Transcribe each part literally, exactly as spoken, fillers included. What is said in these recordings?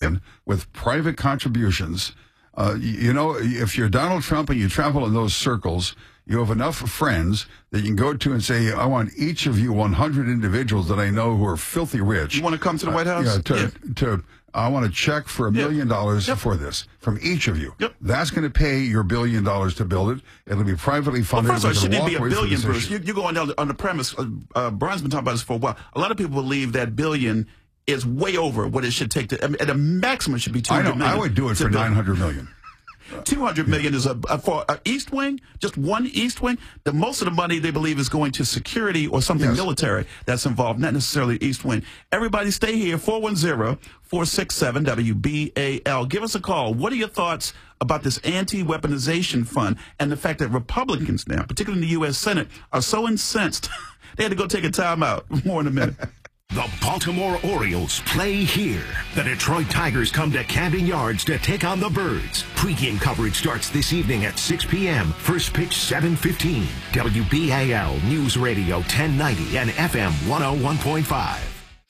Republican with private contributions. Uh, you know, if you're Donald Trump and you travel in those circles, you have enough friends that you can go to and say, I want each of you one hundred individuals that I know who are filthy rich. You want to come to the White House? Uh, yeah, to, yeah. to, I want to check for a million dollars yep. for this from each of you. Yep. That's going to pay your billion dollars to build it. It'll be privately funded. Well, first of all, it shouldn't be a billion, Bruce. Issue. You, you're going down on the premise. Uh, uh, Brian's been talking about this for a while. A lot of people believe that billion is way over what it should take to. I mean, at a maximum, it should be two hundred I know. million. I would do it for nine hundred million. two hundred million is a, a for an East Wing, just one East Wing. The most of the money they believe is going to security or something yes. military that's involved, not necessarily East Wing. Everybody stay here, four one zero, four six seven, W B A L. Give us a call. What are your thoughts about this anti-weaponization fund and the fact that Republicans now, particularly in the U S Senate, are so incensed they had to go take a timeout? More in a minute. The Baltimore Orioles play here. The Detroit Tigers come to Camden Yards to take on the Birds. Pre-game coverage starts this evening at six p m First pitch seven fifteen. W B A L News Radio ten ninety and F M one oh one point five.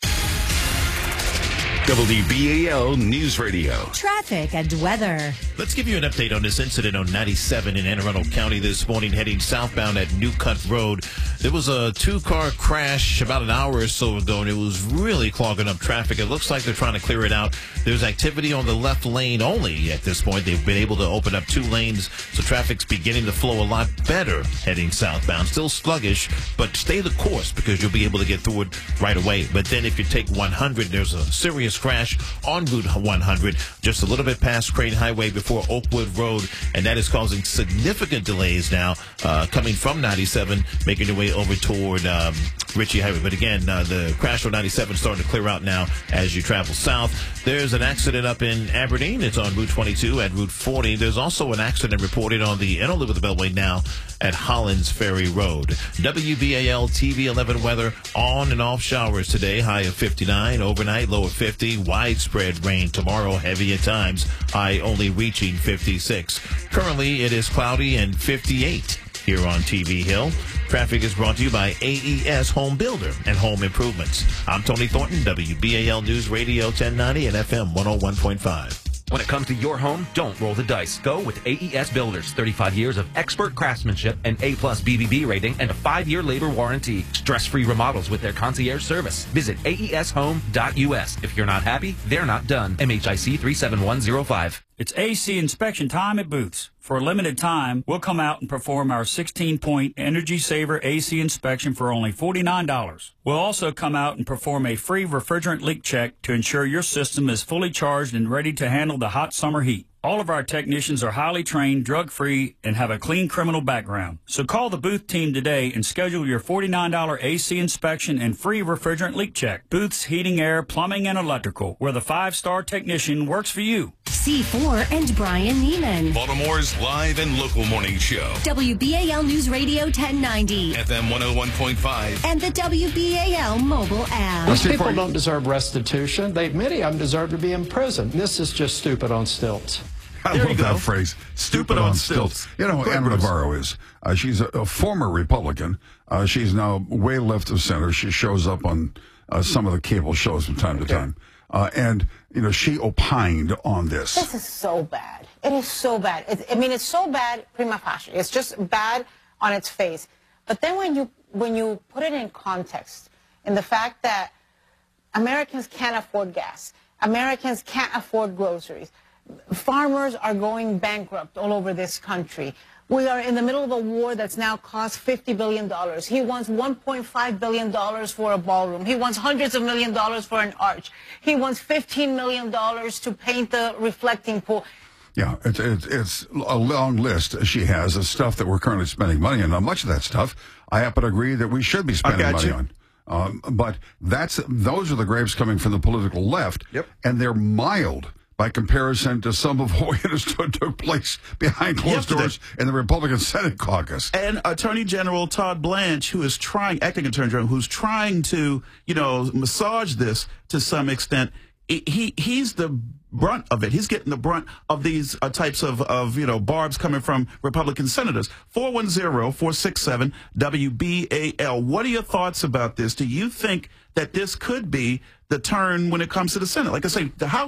W B A L News Radio. Traffic and weather. Let's give you an update on this incident on ninety-seven in Anne Arundel County this morning, heading southbound at New Cut Road. There was a two-car crash about an hour or so ago, and it was really clogging up traffic. It looks like they're trying to clear it out. There's activity on the left lane only at this point. They've been able to open up two lanes, so traffic's beginning to flow a lot better heading southbound. Still sluggish, but stay the course because you'll be able to get through it right away. But then if you take one hundred, there's a serious crash on Route one hundred, just a little bit past Crane Highway before Oakwood Road, and that is causing significant delays now uh, coming from ninety-seven, making their way over toward um, Ritchie Highway. But again, uh, the crash on ninety-seven is starting to clear out now as you travel south. There's an accident up in Aberdeen. It's on Route twenty-two at Route forty. There's also an accident reported on the Inner Live of the Beltway now at Hollins Ferry Road. W B A L T V eleven weather, on and off showers today, high of fifty-nine, overnight low of fifty, widespread rain tomorrow, heavy at times, high only reaching fifty-six. Currently it is cloudy and fifty-eight here on T V Hill. Traffic is brought to you by A E S Home Builder and Home Improvements. I'm Tony Thornton, W B A L News Radio ten ninety and F M one oh one point five. When it comes to your home, don't roll the dice. Go with A E S Builders. thirty-five years of expert craftsmanship, an A-plus B B B rating, and a five-year labor warranty. Stress-free remodels with their concierge service. Visit A E S home dot U S. If you're not happy, they're not done. M H I C three seven one zero five. It's A C inspection time at Booth's. For a limited time, we'll come out and perform our sixteen-point Energy Saver A C inspection for only forty-nine dollars. We'll also come out and perform a free refrigerant leak check to ensure your system is fully charged and ready to handle the hot summer heat. All of our technicians are highly trained, drug-free, and have a clean criminal background. So call the Booth team today and schedule your forty-nine dollar A C inspection and free refrigerant leak check. Booth's Heating, Air, Plumbing, and Electrical, where the five-star technician works for you. C four and Brian Neiman. Baltimore's live and local morning show. W B A L News Radio ten ninety. F M one oh one point five. And the W B A L mobile app. These people don't deserve restitution. They, many of them deserve to be in prison. This is just stupid on stilts. I There love you that go. phrase, stupid, Stupid on on stilts. stilts. You know who Go ahead, Anna Bruce. Navarro is? Uh, she's a, a former Republican. Uh, she's now way left of center. She shows up on uh, some of the cable shows from time to time. Uh, and, you know, she opined on this. This is so bad. It is so bad. It, I mean, it's so bad prima facie. It's just bad on its face. But then when you, when you put it in context, in the fact that Americans can't afford gas, Americans can't afford groceries, farmers are going bankrupt all over this country. We are in the middle of a war that's now cost fifty billion dollars. He wants one point five billion dollars for a ballroom. He wants hundreds of million dollars for an arch. He wants fifteen million dollars to paint the reflecting pool. Yeah, it's, it's, it's a long list she has of stuff that we're currently spending money on. Now, much of that stuff, I happen to agree that we should be spending got money you. on. Um, but that's those are the grapes coming from the political left, Yep. and they're mild by comparison to some of what took place behind closed Yesterday. doors in the Republican Senate caucus. And Attorney General Todd Blanche, who is trying, acting Attorney General, who's trying to, you know, massage this to some extent, he he's the brunt of it. He's getting the brunt of these uh, types of, of, you know, barbs coming from Republican senators. four one zero, four six seven, W B A L. What are your thoughts about this? Do you think that this could be the turn when it comes to the Senate? Like I say, the House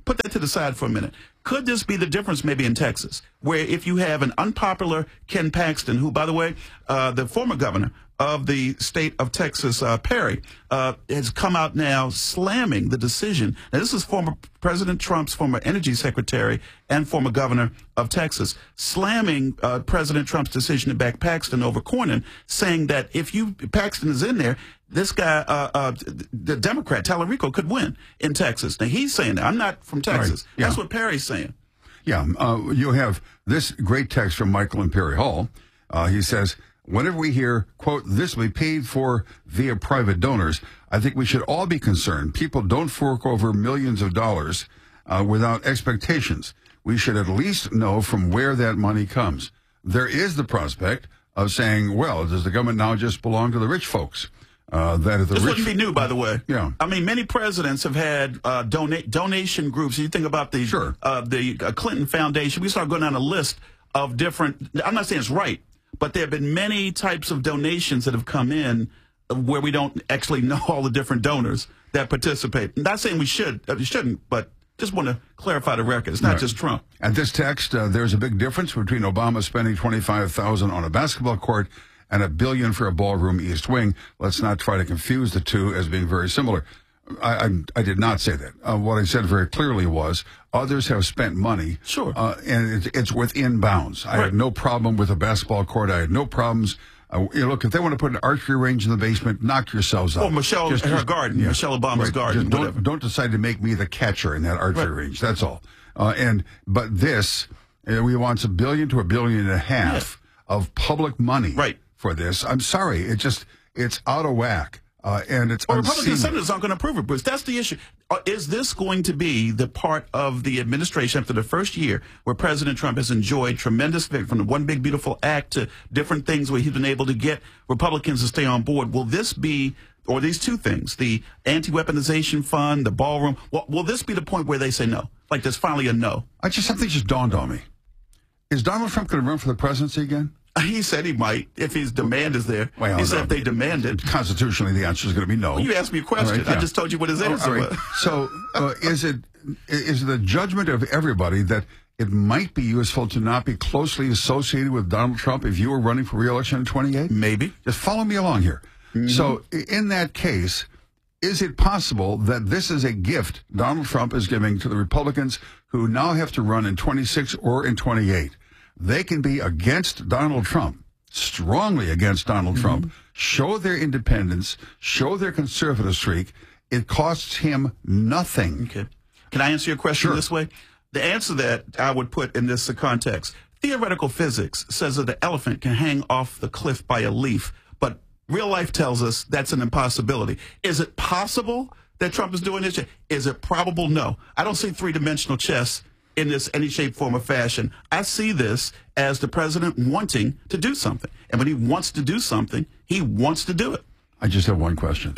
put that to the side for a minute. Could this be the difference maybe in Texas, where if you have an unpopular Ken Paxton, who, by the way, uh, the former governor of the state of Texas, uh, Perry, uh, has come out now slamming the decision. Now, this is former President Trump's former energy secretary and former governor of Texas, slamming uh, President Trump's decision to back Paxton over Cornyn, saying that if you Paxton is in there, this guy, uh, uh, the Democrat, Tallarico, could win in Texas. Now, he's saying that. I'm not from Texas. Right. Yeah. That's what Perry's saying. Yeah, uh, you have this great text from Michael in Perry Hall. Uh, he says, whenever we hear, quote, this will be paid for via private donors, I think we should all be concerned. People don't fork over millions of dollars uh, without expectations. We should at least know from where that money comes. There is the prospect of saying, well, does the government now just belong to the rich folks? Uh, that if the this rich wouldn't be new, by the way. Yeah. I mean, many presidents have had uh, donate donation groups. You think about the sure. uh, the uh, Clinton Foundation. We start going down a list of different. I'm not saying it's right, but there have been many types of donations that have come in where we don't actually know all the different donors that participate. I'm not saying we should, uh, we shouldn't, but just want to clarify the record. It's not right. just Trump. At this text, uh, there's a big difference between Obama spending twenty-five thousand dollars on a basketball court and a billion for a ballroom east wing. Let's not try to confuse the two as being very similar. I, I, I did not say that. Uh, what I said very clearly was others have spent money. Sure. Uh, and it, it's within bounds. I right. had no problem with a basketball court. I had no problems. Uh, you know, look, if they want to put an archery range in the basement, knock yourselves out. Or Michelle, just, her just, garden, yeah. Michelle Obama's right. garden. Just whatever. don't, don't decide to make me the catcher in that archery right. range. That's all. Uh, and but this, uh, we want a billion to a billion and a half yeah. of public money. Right. For this, I'm sorry, it just it's out of whack, uh, and it's well, Republican unseemly. senators aren't going to approve it, Bruce. That's the issue. Uh, is this going to be the part of the administration after the first year where President Trump has enjoyed tremendous victory from the One Big Beautiful Act to different things where he's been able to get Republicans to stay on board? Will this be, or these two things, the anti-weaponization fund, the ballroom? Well, will this be the point where they say no? Like there's finally a no? I just something just dawned on me. Is Donald Trump going to run for the presidency again? He said he might if his demand is there. Well, he said no. if they demand it. Constitutionally, the answer is going to be no. Well, you asked me a question. Right, yeah. I just told you what his answer oh, right. was. So uh, is it is it the judgment of everybody that it might be useful to not be closely associated with Donald Trump if you were running for re-election in twenty-eight? Maybe. Just follow me along here. Mm-hmm. So in that case, is it possible that this is a gift Donald Trump is giving to the Republicans who now have to run in twenty-six or in twenty-eight? They can be against Donald Trump, strongly against Donald mm-hmm. Trump, show their independence, show their conservative streak. It costs him nothing. Okay. Can I answer your question sure. this way? The answer that I would put in this context, theoretical physics says that the elephant can hang off the cliff by a leaf, but real life tells us that's an impossibility. Is it possible that Trump is doing this? Is it probable? No. I don't see three-dimensional chess in this any shape, form, or fashion. I see this as the president wanting to do something. And when he wants to do something, he wants to do it. I just have one question.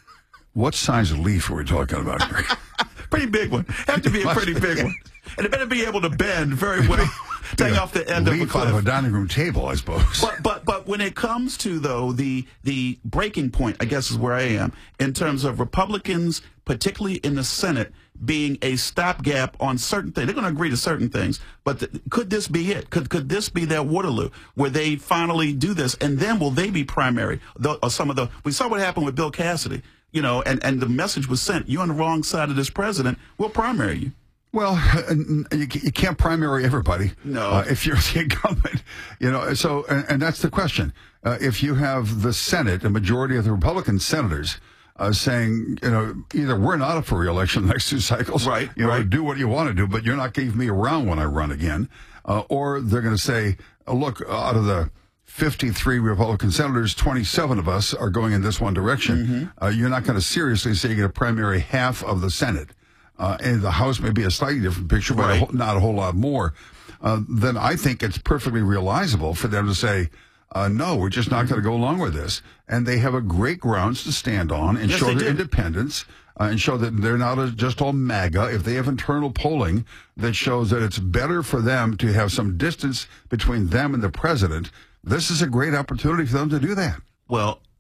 What size leaf are we talking about here? Pretty big one. Have to be a pretty big one. And it better be able to bend very well. Take yeah, off the end of a leaf cliff. out of a dining room table, I suppose. But, but but when it comes to, though, the the breaking point, I guess is where I am, in terms of Republicans, particularly in the Senate, being a stopgap on certain things. They're going to agree to certain things, but the, could this be it? Could could this be their Waterloo, where they finally do this? And then will they be primary? The, or some of the we saw what happened with Bill Cassidy, you know, and, and the message was sent, you're on the wrong side of this president, we'll primary you. Well, you can't primary everybody. No. Uh, if you're the incumbent, you know, so, and, and that's the question. Uh, if you have the Senate, a majority of the Republican senators, uh, saying, you know, either we're not up for re-election the next two cycles, right, you know, right. do what you want to do, but you're not keeping me around when I run again. Uh, or they're going to say, oh, look, out of the fifty-three Republican senators, twenty-seven of us are going in this one direction. Mm-hmm. Uh, you're not going to seriously say you're going to primary half of the Senate. Uh, and the House may be a slightly different picture, but right. a whole, not a whole lot more. Uh, then I think it's perfectly realizable for them to say, uh, no, we're just not going to go along with this. And they have a great grounds to stand on and yes, show their do. independence uh, and show that they're not a, just all MAGA. If they have internal polling that shows that it's better for them to have some distance between them and the president, this is a great opportunity for them to do that. Well,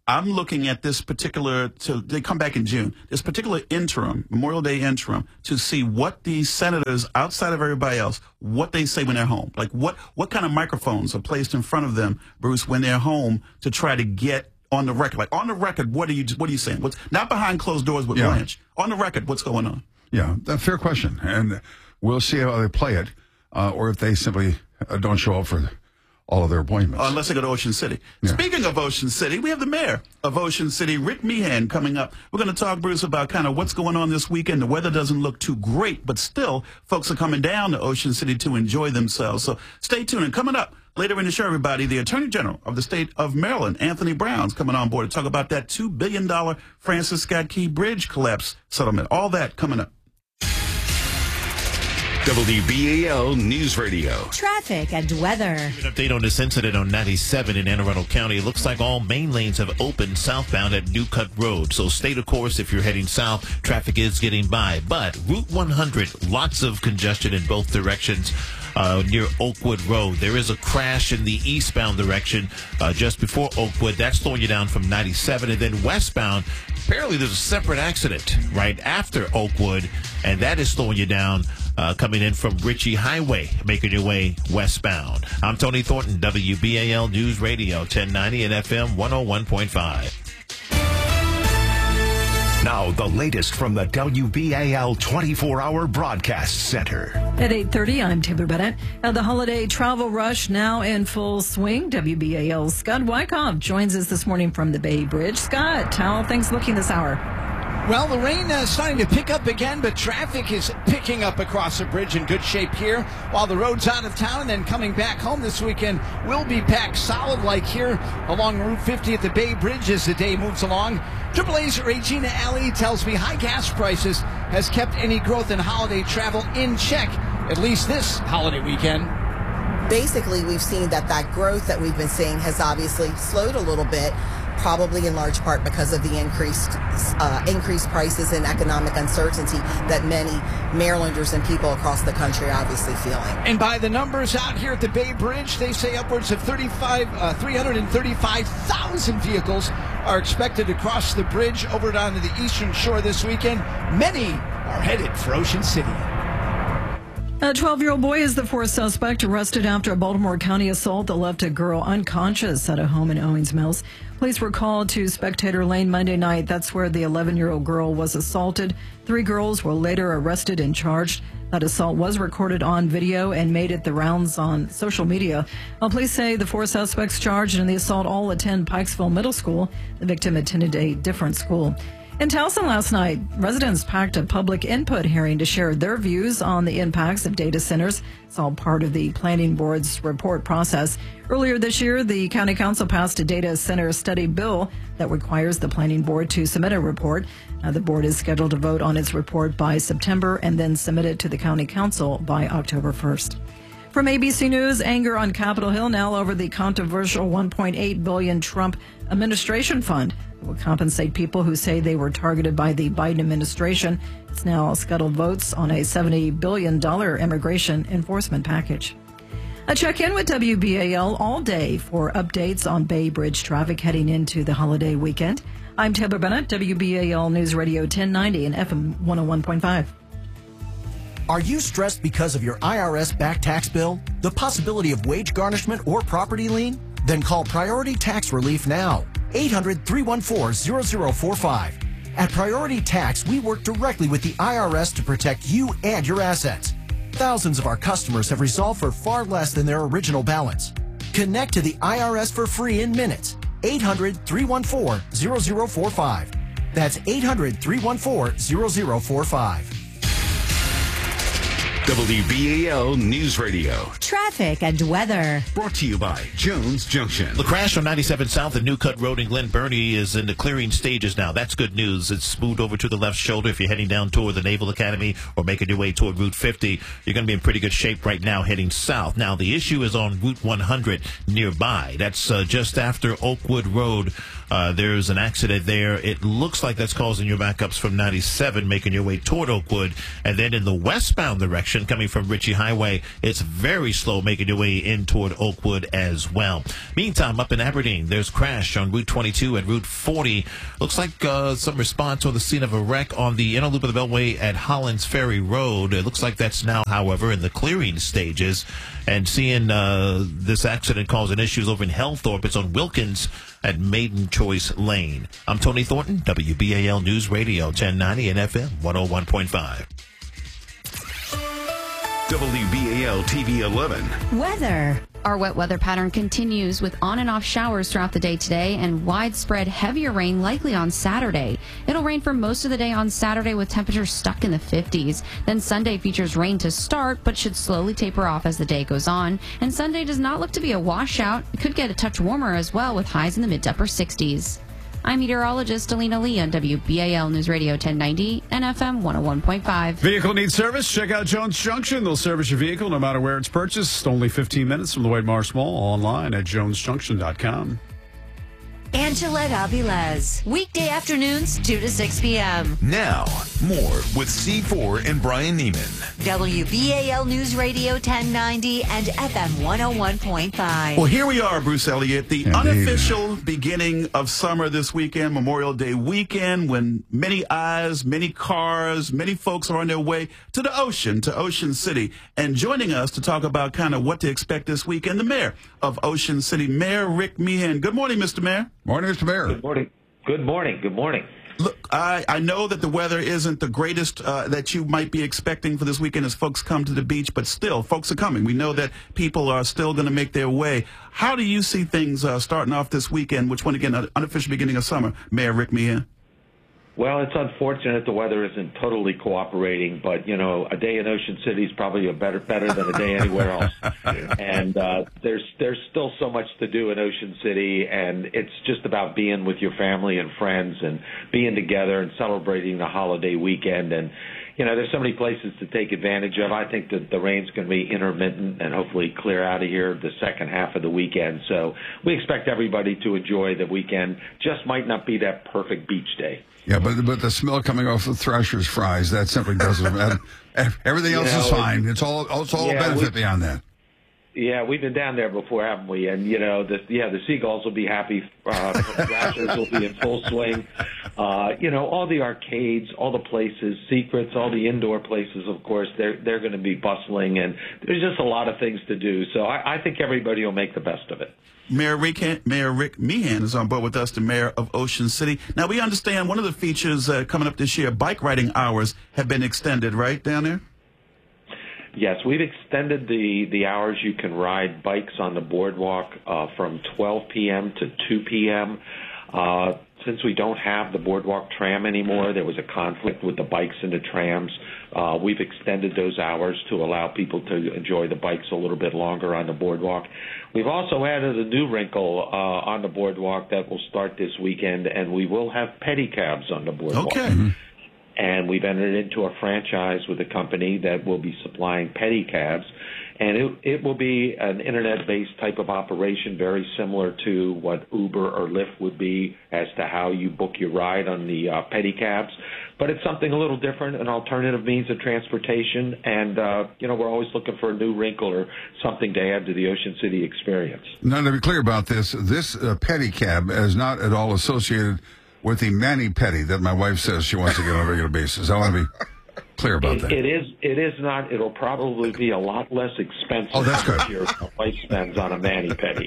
I'm looking at this particular, to, they come back in June, this particular interim, Memorial Day interim, to see what these senators, outside of everybody else, what they say when they're home. Like what, what kind of microphones are placed in front of them, Bruce, when they're home to try to get on the record. Like on the record, what are you, what are you saying? What's not behind closed doors with yeah. Blanche. On the record, what's going on? Yeah, a fair question. And we'll see how they play it, uh, or if they simply uh, don't show up for all of their appointments. Uh, unless they go to Ocean City. Yeah. Speaking of Ocean City, we have the mayor of Ocean City, Rick Meehan, coming up. We're going to talk, Bruce, about kind of what's going on this weekend. The weather doesn't look too great, but still, folks are coming down to Ocean City to enjoy themselves. So stay tuned. And coming up later in the show, everybody, the Attorney General of the state of Maryland, Anthony Brown's coming on board to talk about that two billion dollars Francis Scott Key Bridge collapse settlement. All that coming up. W B A L News Radio. Traffic and weather. An update on this incident on ninety-seven in Anne Arundel County. It looks like all main lanes have opened southbound at New Cut Road. So stay the course if you're heading south. Traffic is getting by. But Route one hundred, lots of congestion in both directions. Uh, near Oakwood Road. There is a crash in the eastbound direction uh, just before Oakwood. That's slowing you down from ninety-seven. And then westbound, apparently there's a separate accident right after Oakwood, and that is slowing you down uh, coming in from Ritchie Highway, making your way westbound. I'm Tony Thornton, W B A L News Radio, ten ninety and F M one oh one point five. Now, the latest from the W B A L twenty-four hour Broadcast Center. At eight thirty, I'm Taylor Bennett. Now, the holiday travel rush now in full swing. W B A L's Scott Wyckoff joins us this morning from the Bay Bridge. Scott, how are things looking this hour? Well, the rain is uh, starting to pick up again, but traffic is picking up across the bridge in good shape here. While the road's out of town and then coming back home this weekend will be packed solid like here along Route fifty at the Bay Bridge as the day moves along. Triple A's Regina Alley tells me high gas prices has kept any growth in holiday travel in check, at least this holiday weekend. Basically, we've seen that that growth that we've been seeing has obviously slowed a little bit, probably in large part because of the increased uh, increased prices and economic uncertainty that many Marylanders and people across the country are obviously feeling. And by the numbers out here at the Bay Bridge, they say upwards of thirty-five, uh, three hundred thirty-five thousand vehicles are expected to cross the bridge over down to the eastern shore this weekend. Many are headed for Ocean City. A twelve-year-old boy is the fourth suspect arrested after a Baltimore County assault that left a girl unconscious at a home in Owings Mills. Police were called to Spectator Lane Monday night. That's where the eleven-year-old girl was assaulted. Three girls were later arrested and charged. That assault was recorded on video and made it the rounds on social media. Well, police say the four suspects charged in the assault all attend Pikesville Middle School. The victim attended a different school. In Towson last night, residents packed a public input hearing to share their views on the impacts of data centers. It's all part of the Planning Board's report process. Earlier this year, the County Council passed a data center study bill that requires the Planning Board to submit a report. Now, the board is scheduled to vote on its report by September and then submit it to the County Council by October first. From A B C News, anger on Capitol Hill now over the controversial one point eight billion dollars Trump administration fund that will compensate people who say they were targeted by the Biden administration. It's now scuttled votes on a seventy billion dollars immigration enforcement package. A check-in with W B A L all day for updates on Bay Bridge traffic heading into the holiday weekend. I'm Taylor Bennett, W B A L News Radio ten ninety and F M one oh one point five. Are you stressed because of your I R S back tax bill, the possibility of wage garnishment or property lien? Then call Priority Tax Relief now, eight hundred, three one four, zero zero four five. At Priority Tax, we work directly with the I R S to protect you and your assets. Thousands of our customers have resolved for far less than their original balance. Connect to the I R S for free in minutes. eight hundred, three one four, zero zero four five. That's eight hundred, three one four, zero zero four five. W B A L News Radio. Traffic and weather. Brought to you by Jones Junction. The crash on ninety-seven South at New Cut Road in Glen Burnie is in the clearing stages now. That's good news. It's moved over to the left shoulder. If you're heading down toward the Naval Academy or making your way toward Route fifty, you're going to be in pretty good shape right now heading south. Now, the issue is on Route one hundred nearby. That's uh, just after Oakwood Road. Uh, there's an accident there. It looks like that's causing your backups from ninety-seven, making your way toward Oakwood. And then in the westbound direction, direction coming from Ritchie Highway. It's very slow making your way in toward Oakwood as well. Meantime, up in Aberdeen, there's crash on Route twenty-two and Route forty. Looks like uh, some response on the scene of a wreck on the inner loop of the Beltway at Hollands Ferry Road. It looks like that's now, however, in the clearing stages. And seeing uh, this accident causing issues over in Hellthorpe, it's on Wilkins at Maiden Choice Lane. I'm Tony Thornton, W B A L News Radio, ten ninety and F M one oh one point five. W B A L T V eleven. Weather. Our wet weather pattern continues with on and off showers throughout the day today and widespread heavier rain likely on Saturday. It'll rain for most of the day on Saturday with temperatures stuck in the fifties. Then Sunday features rain to start but should slowly taper off as the day goes on. And Sunday does not look to be a washout. It could get a touch warmer as well with highs in the mid to upper sixties. I'm meteorologist Alina Lee on W B A L News Radio ten ninety and F M one oh one point five. Vehicle needs service? Check out Jones Junction. They'll service your vehicle no matter where it's purchased. Only fifteen minutes from the White Marsh Mall. Online at jones junction dot com. Angela Avilés. Weekday afternoons, two to six p.m. Now, more with C four and Brian Neiman. W B A L News Radio ten ninety and F M one oh one point five. Well, here we are, Bruce Elliott, the Indeed. unofficial beginning of summer this weekend, Memorial Day weekend, when many eyes, many cars, many folks are on their way to the ocean, to Ocean City. And joining us to talk about kind of what to expect this weekend, the mayor of Ocean City, Mayor Rick Meehan. Good morning, Mister Mayor. Morning, Mister Mayor. Good morning. Good morning. Good morning. Look, I, I know that the weather isn't the greatest uh, that you might be expecting for this weekend as folks come to the beach, but still, folks are coming. We know that people are still going to make their way. How do you see things uh, starting off this weekend, which one, again, an unofficial beginning of summer, Mayor Rick Meehan? Well, it's unfortunate the weather isn't totally cooperating, but, you know, a day in Ocean City is probably a better better than a day anywhere else. And uh, there's there's still so much to do in Ocean City, and it's just about being with your family and friends and being together and celebrating the holiday weekend. And, you know, there's so many places to take advantage of. I think that the rain's going to be intermittent and hopefully clear out of here the second half of the weekend. So we expect everybody to enjoy the weekend. Just might not be that perfect beach day. Yeah, but but the smell coming off of Thrasher's fries, that simply doesn't matter. Everything else You know, is fine. It's all it's all yeah, a benefit we- beyond that. Yeah, we've been down there before, haven't we? And, you know, the, yeah, the seagulls will be happy. Uh, Thrashers will be in full swing. Uh, you know, all the arcades, all the places, secrets, all the indoor places, of course, they're, they're going to be bustling. And there's just a lot of things to do. So I, I think everybody will make the best of it. Mayor Rick, Mayor Rick Meehan is on board with us, the mayor of Ocean City. Now, we understand one of the features uh, coming up this year, bike riding hours have been extended, right, down there? Yes, we've extended the, the hours you can ride bikes on the boardwalk uh, from twelve p.m. to two p.m. Uh, since we don't have the boardwalk tram anymore, there was a conflict with the bikes and the trams. Uh, we've extended those hours to allow people to enjoy the bikes a little bit longer on the boardwalk. We've also added a new wrinkle uh, on the boardwalk that will start this weekend, and we will have pedicabs on the boardwalk. Okay. Mm-hmm. And we've entered into a franchise with a company that will be supplying pedicabs. And it, it will be an internet-based type of operation, very similar to what Uber or Lyft would be as to how you book your ride on the uh, pedicabs. But it's something a little different, an alternative means of transportation. And, uh, you know, we're always looking for a new wrinkle or something to add to the Ocean City experience. Now, to be clear about this, this uh, pedicab is not at all associated with the mani-pedi that my wife says she wants to get on a regular basis. I want to be clear about it, that. It is. It is not. It'll probably be a lot less expensive. Oh, that's good. Than your wife spends on a mani-pedi.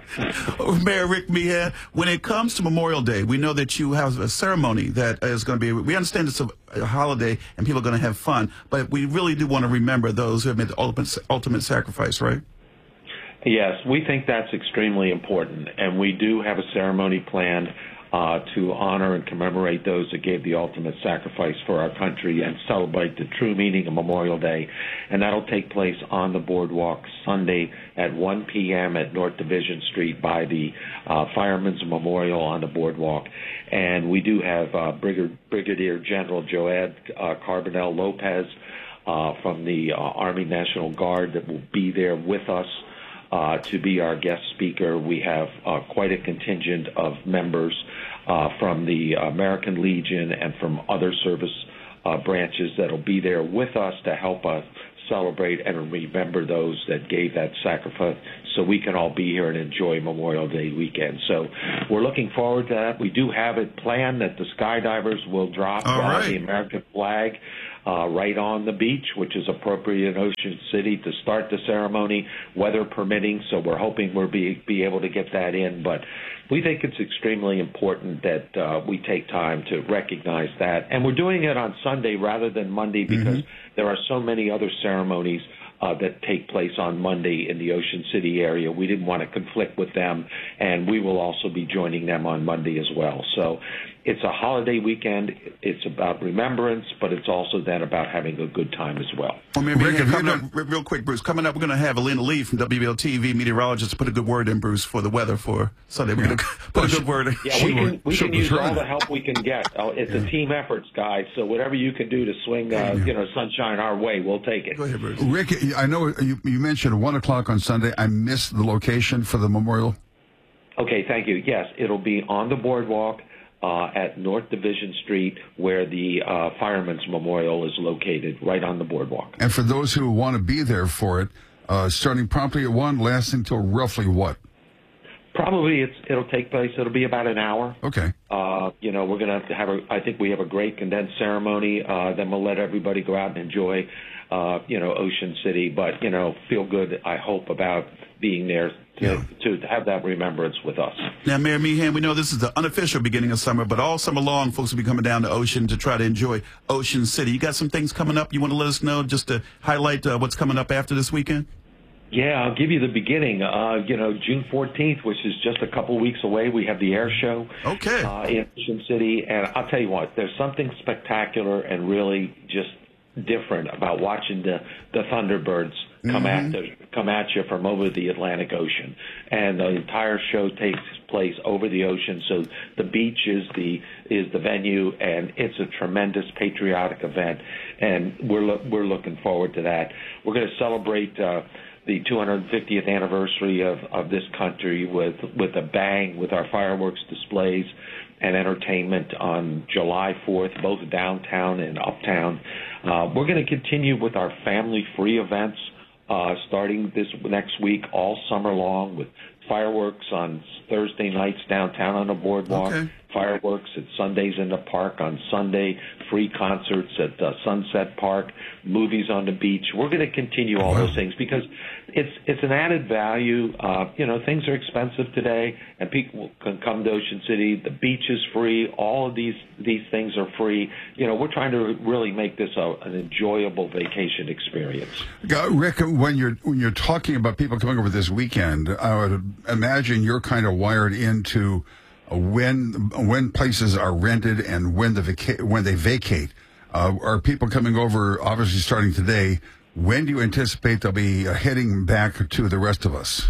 Mayor Rick Meehan, when it comes to Memorial Day, we know that you have a ceremony that is going to be, we understand it's a, a holiday and people are going to have fun, but we really do want to remember those who have made the ultimate, ultimate sacrifice, right? Yes, we think that's extremely important, and we do have a ceremony planned uh, to honor and commemorate those that gave the ultimate sacrifice for our country and celebrate the true meaning of Memorial Day. And that'll take place on the boardwalk Sunday at one p.m. at North Division Street by the uh, Firemen's Memorial on the boardwalk. And we do have uh, Brigadier, Brigadier General Joad uh, Carbonell Lopez uh, from the uh, Army National Guard that will be there with us Uh, to be our guest speaker. We have uh, quite a contingent of members uh, from the American Legion and from other service uh, branches that will be there with us to help us celebrate and remember those that gave that sacrifice so we can all be here and enjoy Memorial Day weekend. So we're looking forward to that. We do have it planned that the skydivers will drop All uh, right. the American flag uh, right on the beach, which is appropriate in Ocean City to start the ceremony, weather permitting. So we're hoping we'll be, be able to get that in. But we think it's extremely important that uh, we take time to recognize that. And we're doing it on Sunday rather than Monday because mm-hmm. there are so many other ceremonies uh, that take place on Monday in the Ocean City area. We didn't want to conflict with them, and we will also be joining them on Monday as well. So it's a holiday weekend. It's about remembrance, but it's also then about having a good time as well. Well, maybe Rick, coming up, real quick, Bruce, coming up, we're going to have Alina Lee from W B L T V, meteorologist, to put a good word in, Bruce, for the weather for Sunday. We're going to put a good word in. Yeah, we can, we can use all the help we can get. Oh, it's yeah. a team effort, guys, so whatever you can do to swing uh, you know, sunshine our way, we'll take it. Go ahead, Bruce. Rick, I know you, you mentioned one o'clock on Sunday. I missed the location for the memorial. Okay, thank you. Yes, it'll be on the boardwalk uh, at North Division Street, where the uh, Fireman's Memorial is located, right on the boardwalk. And for those who want to be there for it, uh, starting promptly at one, lasting till roughly what? Probably it's, it'll take place. It'll be about an hour. Okay. Uh, you know, we're going to have a, I think we have a great condensed ceremony. Uh, then we'll let everybody go out and enjoy, uh, you know, Ocean City. But, you know, feel good, I hope, about being there to, yeah. to, to have that remembrance with us. Now, Mayor Meehan, we know this is the unofficial beginning of summer, but all summer long, folks will be coming down to Ocean to try to enjoy Ocean City. You got some things coming up you want to let us know, just to highlight uh, what's coming up after this weekend? Yeah, I'll give you the beginning. Uh, you know, June fourteenth, which is just a couple weeks away, we have the air show okay. uh, in Ocean City. And I'll tell you what, there's something spectacular and really just different about watching the, the Thunderbirds come mm-hmm. at the, come at you from over the Atlantic Ocean. And the entire show takes place over the ocean, so the beach is the is the venue, and it's a tremendous patriotic event, and we're lo- we're looking forward to that. We're going to celebrate uh, the two hundred fiftieth anniversary of, of this country with with a bang, with our fireworks displays and entertainment on July fourth, both downtown and uptown. Uh, we're going to continue with our family-free events uh, starting this next week, all summer long, with fireworks on Thursday nights downtown on the boardwalk, okay. fireworks at Sundays in the park on Sunday, free concerts at uh, Sunset Park, movies on the beach. We're going to continue all those things because it's it's an added value. Uh, you know, things are expensive today, and people can come to Ocean City. The beach is free. All of these these things are free. You know, we're trying to really make this a, an enjoyable vacation experience. Uh, Rick, when you're when you're talking about people coming over this weekend, I would imagine you're kind of wired into uh, when when places are rented and when the vaca- when they vacate. Uh, are people coming over, obviously starting today? When do you anticipate they'll be uh, heading back to the rest of us?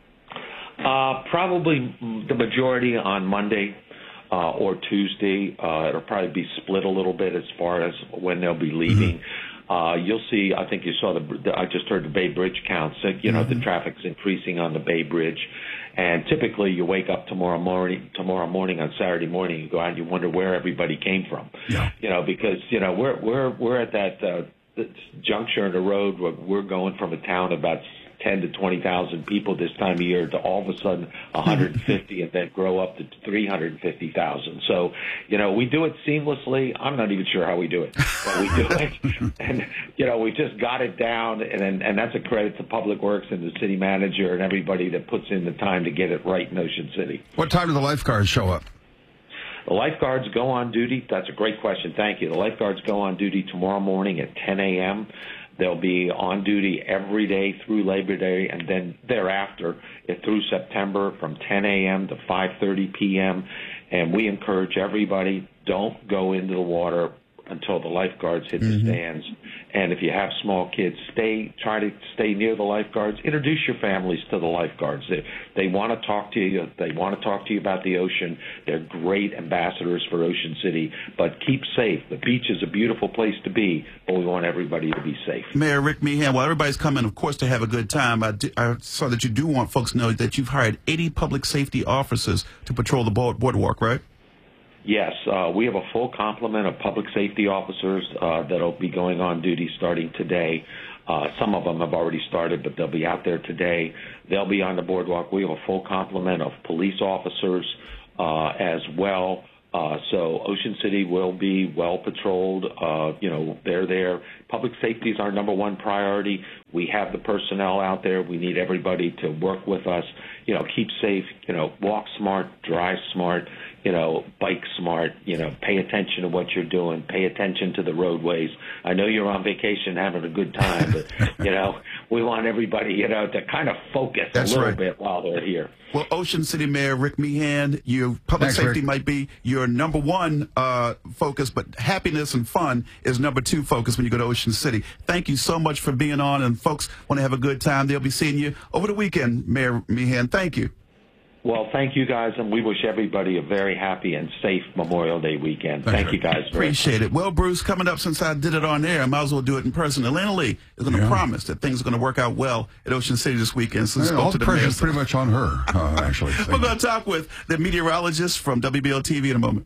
Uh, probably the majority on Monday uh, or Tuesday. Uh, it'll probably be split a little bit as far as when they'll be leaving. Mm-hmm. Uh, you'll see, I think you saw the, the, I just heard the Bay Bridge counts. You know, mm-hmm. the traffic's increasing on the Bay Bridge. And typically you wake up tomorrow morning, tomorrow morning on Saturday morning, you go out and you wonder where everybody came from. Yeah. You know, because, you know, we're, we're, we're at that, uh, juncture in the road where we're going from a town of about ten to twenty thousand people this time of year to all of a sudden one hundred fifty and then grow up to three hundred fifty thousand. So, you know, we do it seamlessly. I'm not even sure how we do it, but we do it. And, you know, we just got it down, and, and, and that's a credit to Public Works and the city manager and everybody that puts in the time to get it right in Ocean City. What time do the lifeguards show up? The lifeguards go on duty. That's a great question. Thank you. The lifeguards go on duty tomorrow morning at ten a.m. They'll be on duty every day through Labor Day, and then thereafter through September from ten a.m. to five thirty p.m. And we encourage everybody, don't go into the water until the lifeguards hit mm-hmm. the stands. And if you have small kids, stay, try to stay near the lifeguards. Introduce your families to the lifeguards. They, they want to talk to you. They want to talk to you about the ocean. They're great ambassadors for Ocean City. But keep safe. The beach is a beautiful place to be, but we want everybody to be safe. Mayor Rick Meehan, well, everybody's coming, of course, to have a good time. I, do, I saw that you do want folks to know that you've hired eighty public safety officers to patrol the board, boardwalk, right? Yes, uh, we have a full complement of public safety officers uh, that'll be going on duty starting today. Uh, some of them have already started, but they'll be out there today. They'll be on the boardwalk. We have a full complement of police officers uh, as well. Uh, so Ocean City will be well patrolled. Uh, you know, they're there. Public safety is our number one priority. We have the personnel out there. We need everybody to work with us. You know, keep safe. You know, walk smart, drive smart. You know, bike smart. You know, pay attention to what you're doing. Pay attention to the roadways. I know you're on vacation having a good time, but you know, we want everybody, you know, to kind of focus That's a little right. bit while they're here. Well, Ocean City Mayor Rick Meehan, your public Thanks, safety Rick. might be your number one uh, focus, but happiness and fun is number two focus when you go to Ocean City. Thank you so much for being on, and folks want to have a good time. They'll be seeing you over the weekend, Mayor Meehan. Thank you. Well, thank you guys, and we wish everybody a very happy and safe Memorial Day weekend. Thank you guys very much. Appreciate it. Well, Bruce, coming up, since I did it on air, I might as well do it in person. Elena Lee is going to Yeah. promise that things are going to work out well at Ocean City this weekend. So Yeah, spoke all to the the mayor. pressure's pretty much on her, uh, actually. We're going to talk with the meteorologist from W B L T V in a moment.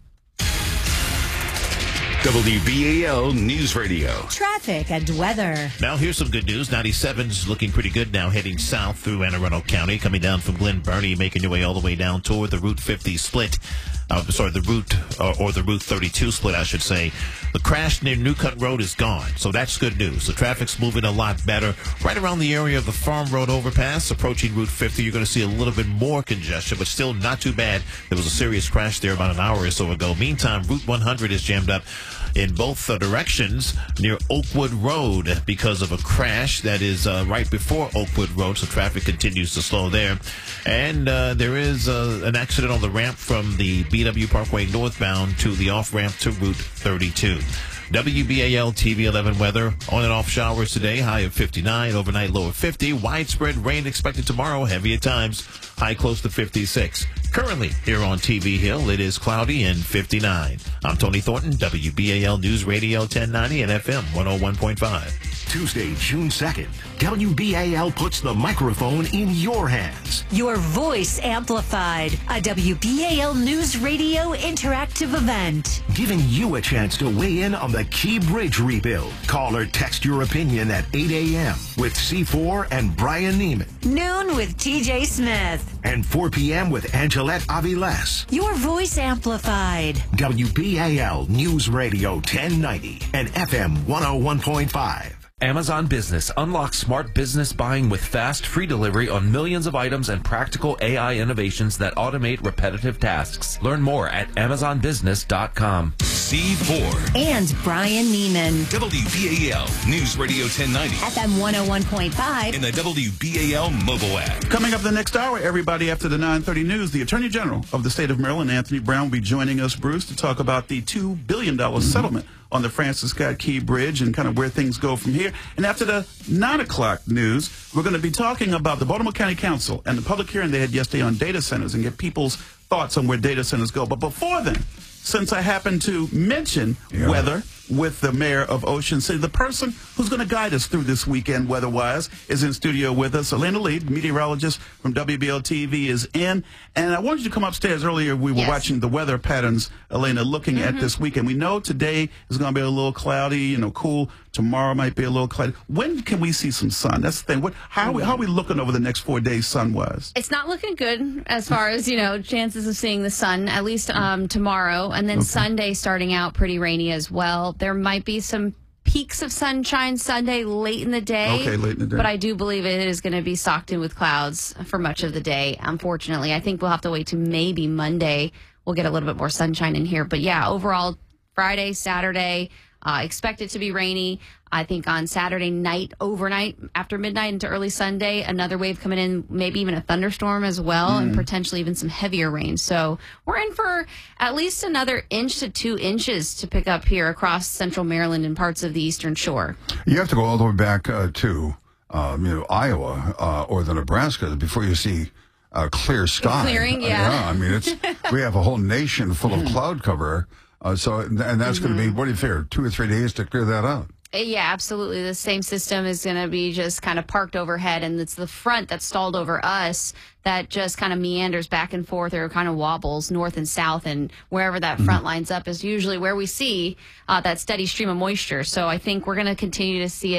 W B A L News Radio. Traffic and weather. Now here's some good news. ninety-seven's looking pretty good now, heading south through Anne Arundel County, coming down from Glen Burnie, making your way all the way down toward the Route fifty split. Uh, sorry, the route, uh, or the Route thirty-two split, I should say. The crash near New Cut Road is gone, so that's good news. The traffic's moving a lot better. Right around the area of the Farm Road overpass, approaching Route fifty, you're going to see a little bit more congestion, but still not too bad. There was a serious crash there about an hour or so ago. Meantime, Route one hundred is jammed up in both uh, directions near Oakwood Road because of a crash that is uh, right before Oakwood Road, so traffic continues to slow there. And uh, there is uh, an accident on the ramp from the B W Parkway northbound to the off-ramp to Route thirty-two. W B A L T V eleven weather. On and off showers today, high of fifty-nine, overnight low of fifty. Widespread rain expected tomorrow, heavy at times, high close to fifty-six. Currently, here on T V Hill, it is cloudy and fifty-nine. I'm Tony Thornton, W B A L News Radio ten ninety and F M one oh one point five. Tuesday, June second, W B A L puts the microphone in your hands. Your voice amplified. A W B A L News Radio interactive event. Giving you a chance to weigh in on the Key Bridge rebuild. Call or text your opinion at eight a.m. with C four and Brian Neiman. Noon with T J Smith. And four p.m. with Angelette Aviles. Your voice amplified. W B A L News Radio ten ninety and F M one oh one point five. Amazon Business. Unlock smart business buying with fast, free delivery on millions of items and practical A I innovations that automate repetitive tasks. Learn more at amazon business dot com. C four. And Brian Neiman. W B A L News Radio ten ninety. F M one oh one point five. And the W B A L mobile app. Coming up the next hour, everybody, after the nine thirty news, the Attorney General of the state of Maryland, Anthony Brown, will be joining us, Bruce, to talk about the two billion dollars settlement on the Francis Scott Key Bridge and kind of where things go from here. And after the nine o'clock news, we're going to be talking about the Baltimore County Council and the public hearing they had yesterday on data centers and get people's thoughts on where data centers go. But before then, since I happened to mention Yeah. weather with the mayor of Ocean City, the person who's going to guide us through this weekend weather-wise is in studio with us. Elena Lee, meteorologist from W B L T V, is in. And I wanted you to come upstairs earlier. We were Yes. watching the weather patterns, Elena, looking Mm-hmm. at this weekend. We know today is going to be a little cloudy, you know, cool. Tomorrow might be a little cloudy. When can we see some sun? That's the thing. What, how, are we, how are we looking over the next four days sun-wise? It's not looking good as far as, you know, chances of seeing the sun, at least um, tomorrow. And then Okay. Sunday starting out pretty rainy as well. There might be some peaks of sunshine Sunday late in the day. Okay, late in the day. But I do believe it is going to be socked in with clouds for much of the day, unfortunately. I think we'll have to wait to maybe Monday. We'll get a little bit more sunshine in here. But yeah, overall, Friday, Saturday, uh, expect it to be rainy. I think on Saturday night, overnight, after midnight into early Sunday, another wave coming in, maybe even a thunderstorm as well, Mm. and potentially even some heavier rain. So we're in for at least another inch to two inches to pick up here across central Maryland and parts of the eastern shore. You have to go all the way back uh, to um, you know, Iowa uh, or the Nebraska before you see uh, clear sky. Clearing, Uh, yeah. I mean, it's we have a whole nation full of cloud cover. Uh, so, and that's going to be, what do you figure, two or three days to clear that out? Yeah, absolutely. The same system is going to be just kind of parked overhead, and it's the front that's stalled over us that just kind of meanders back and forth or kind of wobbles north and south, and wherever that front lines up is usually where we see uh, that steady stream of moisture. So I think we're going to continue to see it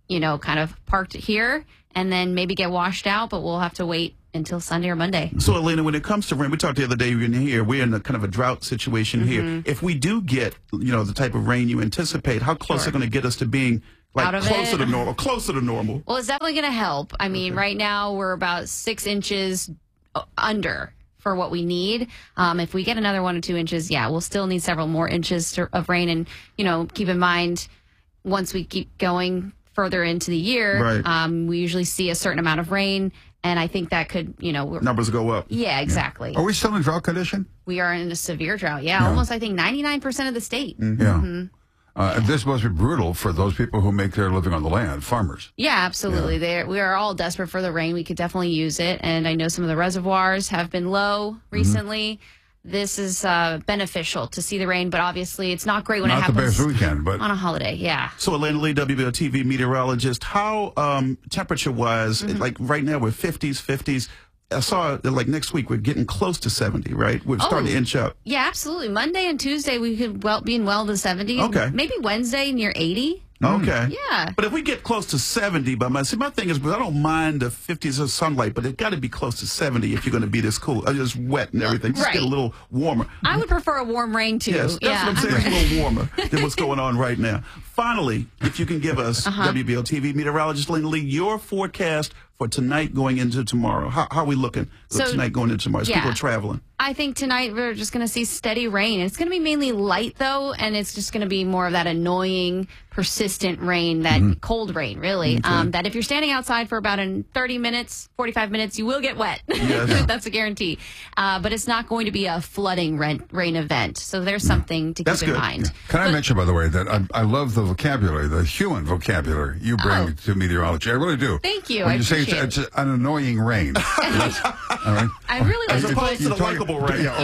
you know, kind of parked here and then maybe get washed out, but we'll have to wait until Sunday or Monday. So, Elena, when it comes to rain, we talked the other day in here, we're in a kind of a drought situation Mm-hmm. here. If we do get, you know, the type of rain you anticipate, how close Sure. are going to get us to being like Out of closer it? to normal, closer to normal? Well, it's definitely going to help. I mean, right now we're about six inches under for what we need. Um, if we get another one or two inches, yeah, we'll still need several more inches to, of rain. And, you know, keep in mind, once we keep going further into the year, Right. um, we usually see a certain amount of rain. And I think that could, you know, we're, Numbers go up. yeah, exactly. Are we still in drought condition? We are in a severe drought. Yeah, Yeah. almost, I think, ninety-nine percent of the state. Yeah. Mhm. Uh, this must be brutal for those people who make their living on the land, farmers. Yeah, absolutely. There, we are all desperate for the rain. We could definitely use it. And I know some of the reservoirs have been low recently. This is uh, beneficial to see the rain, but obviously it's not great when Not it the happens best weekend, but on a holiday. Yeah. So, Elena Lee, W B O T V meteorologist, how um, temperature-wise, Mm-hmm. like right now we're fifties, fifties. I saw that like next week we're getting close to seventy, right? We're starting Oh. to inch up. Yeah, absolutely. Monday and Tuesday we could well be in well the seventies. Okay. Maybe Wednesday near eighty. Okay. Yeah. But if we get close to seventy, but my see, my thing is, but I don't mind the fifties of sunlight, but it got to be close to seventy if you're going to be this cool. Uh, Just wet and everything. Just get a Right. little warmer. I would prefer a warm rain too. Yes, that's yeah. what I'm saying. It's a little warmer than what's going on right now. Finally, if you can give us, Uh-huh. W B O T V meteorologist Elena Lee, your forecast for tonight going into tomorrow. How, how are we looking for So, tonight going into tomorrow? As yeah. people are traveling. I think tonight we're just going to see steady rain. It's going to be mainly light, though, and it's just going to be more of that annoying, persistent rain, that cold rain, really. Okay. Um, that if you're standing outside for about in thirty minutes, forty-five minutes, you will get wet. Yes. That's a guarantee. Uh, but it's not going to be a flooding rain, rain event. So there's something to That's keep in good. mind. Can I mention, by the way, that I, I love the vocabulary, the human vocabulary you bring Oh. to meteorology. I really do. Thank you. When I you say it's, appreciate it's an annoying rain. That's- all right. I really like As to opposed put... to the talking- likable rain. Yeah,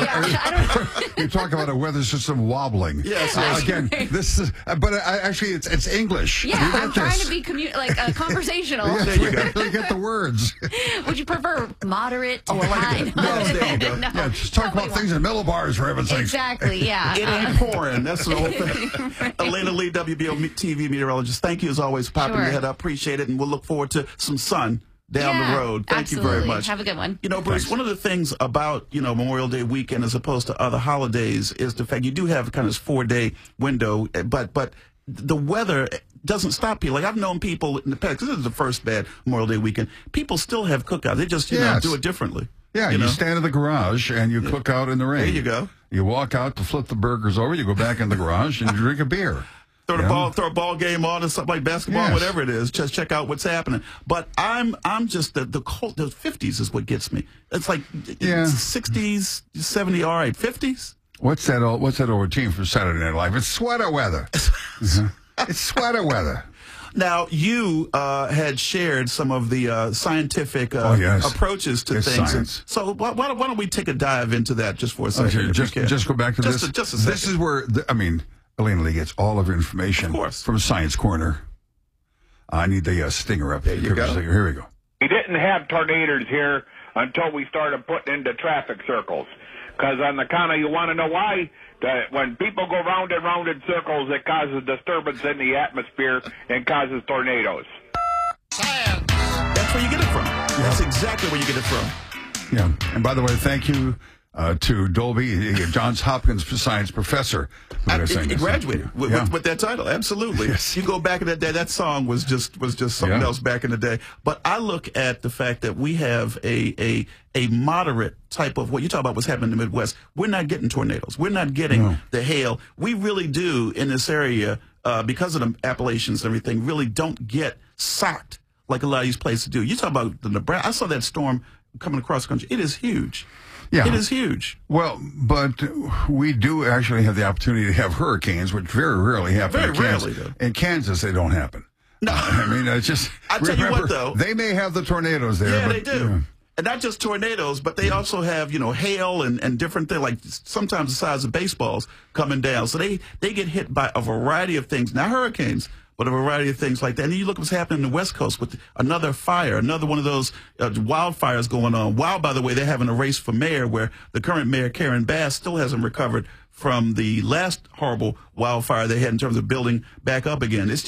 or- you talk about a weather system wobbling. Yes, Uh, yes. again, this is, uh, but I, actually, it's it's English. Yeah, You get I'm trying this. to be commu- like uh, conversational. Yeah, There you go. really get the words. Would you prefer moderate Oh, to high? No, there you go. No. Yeah, just talk about things in millibars, for heaven's sakes. Exactly, yeah. It ain't pouring. That's the whole thing. Elena Lee, W B O T V meteorologist. Thank you as always for popping Sure. your head up. Appreciate it, and we'll look forward to some sun down Yeah, the road. Thank you very absolutely. much. Have a good one. You know, Bruce, one of the things about, you know, Memorial Day weekend as opposed to other holidays is the fact you do have kind of this four-day window, but but the weather doesn't stop you. Like, I've known people in the past, 'cause this is the first bad Memorial Day weekend, people still have cookouts. They just, you know, Yes. do it differently. Yeah, you, know? stand in the garage and you cook out in the rain. There you go. You walk out to flip the burgers over. You go back in the garage and drink a beer. Throw the Yeah. ball, throw a ball game on or something like basketball, Yes. whatever it is. Just check out what's happening. But I'm, I'm just the the cold. The fifties is what gets me. It's like Yeah. sixties, seventy. All right, fifties. What's that? Old, what's that old routine from Saturday Night Live? It's sweater weather. Mhm. It's sweater weather. Now you uh, had shared some of the uh, scientific uh, Oh, yes. approaches to It's things. science. And so why, why don't why don't we take a dive into that just for a second? Okay, if just we can? just go back to just this. A, just a this second. is where the, I mean, Elena Lee gets all of her information Of course. from Science Corner. I need the uh, stinger up. There you Give us go. a stinger. Here we go. We didn't have tornadoes here until we started putting into traffic circles. Because on the counter, you want to know why? That when people go round and round in circles, it causes disturbance in the atmosphere and causes tornadoes. That's where you get it from. That's exactly where you get it from. Yeah. And by the way, thank you uh, to Dolby, uh, Johns Hopkins science professor. who I, was saying he this. graduated with, Yeah. with, with that title. Absolutely. Yes. You go back in that day, that song was just was just something Yeah. else back in the day. But I look at the fact that we have a a a moderate type of what you talk about what's happening in the Midwest. We're not getting tornadoes. We're not getting No. the hail. We really do in this area uh, because of the Appalachians and everything. Really don't get socked like a lot of these places do. You talk about the Nebraska. I saw that storm coming across the country. It is huge. Yeah. It is huge. Well, but we do actually have the opportunity to have hurricanes, which very rarely happen Very in Kansas. rarely, though. In Kansas, they don't happen. No. I mean, it's just. I tell you what, remember, though. They may have the tornadoes there. Yeah, but, they do. yeah. And not just tornadoes, but they also have, you know, hail and, and different things, like sometimes the size of baseballs coming down. So they, they get hit by a variety of things, not hurricanes, but a variety of things like that. And then you look what's happening in the West Coast with another fire, another one of those uh, wildfires going on. While, by the way, they're having a race for mayor where the current mayor, Karen Bass, still hasn't recovered from the last horrible wildfire they had in terms of building back up again. It's just,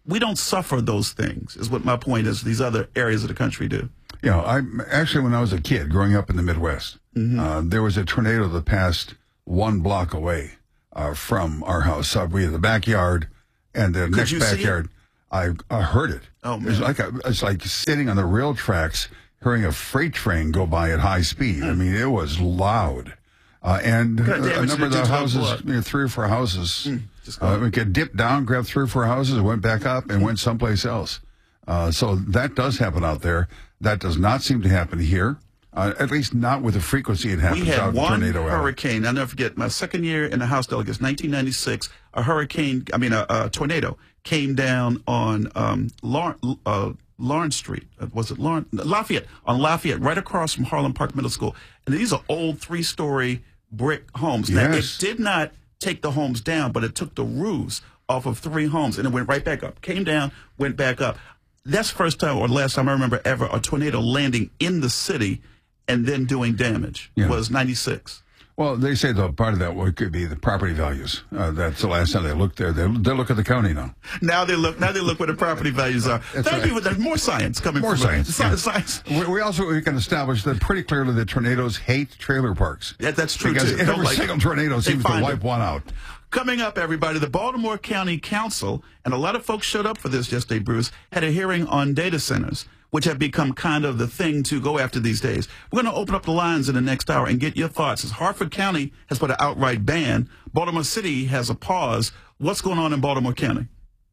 we don't suffer those things, is what my point is. These other areas of the country do. You know, I actually, when I was a kid growing up in the Midwest, mm-hmm. uh, there was a tornado that passed one block away uh, from our house. Uh, we had the backyard and the Could next you see backyard. I, I heard it. Oh, man. It was like a, it's like sitting on the rail tracks, hearing a freight train go by at high speed. Mm. I mean, it was loud. Uh, and uh, a number of the houses, you know, three or four houses, mm, uh, we could dip down, grab three or four houses, went back up, and went someplace else. Uh, so that does happen out there. That does not seem to happen here, uh, at least not with the frequency it happens we had out in one Tornado hurricane. I'll never forget, my second year in the House Delegates, nineteen ninety-six, a hurricane, I mean, a, a tornado came down on um, Lawrence, uh, Lawrence Street. Uh, was it Lawrence? Lafayette, on Lafayette, right across from Harlem Park Middle School. And these are old three-story brick homes. Now, Yes. it did not take the homes down, but it took the roofs off of three homes, and it went right back up. Came down, went back up. That's the first time or last time I remember ever a tornado landing in the city and then doing damage. Yeah. Was ninety-six. Well, they say the part of that would could be the property values. Uh, that's the last time they looked there. They, they look at the county now. Now they look. Now they look where the property values are. That's Thank right. you. There's more science coming. More from science. Sci- yeah. Science. We, we also we can establish that pretty clearly that tornadoes hate trailer parks. Yeah, that's true because too. every Don't like single it. tornado They seems to find wipe it. one out. Coming up, everybody, the Baltimore County Council, and a lot of folks showed up for this yesterday, Bruce, had a hearing on data centers, which have become kind of the thing to go after these days. We're going to open up the lines in the next hour and get your thoughts. As Hartford County has put an outright ban, Baltimore City has a pause. What's going on in Baltimore County?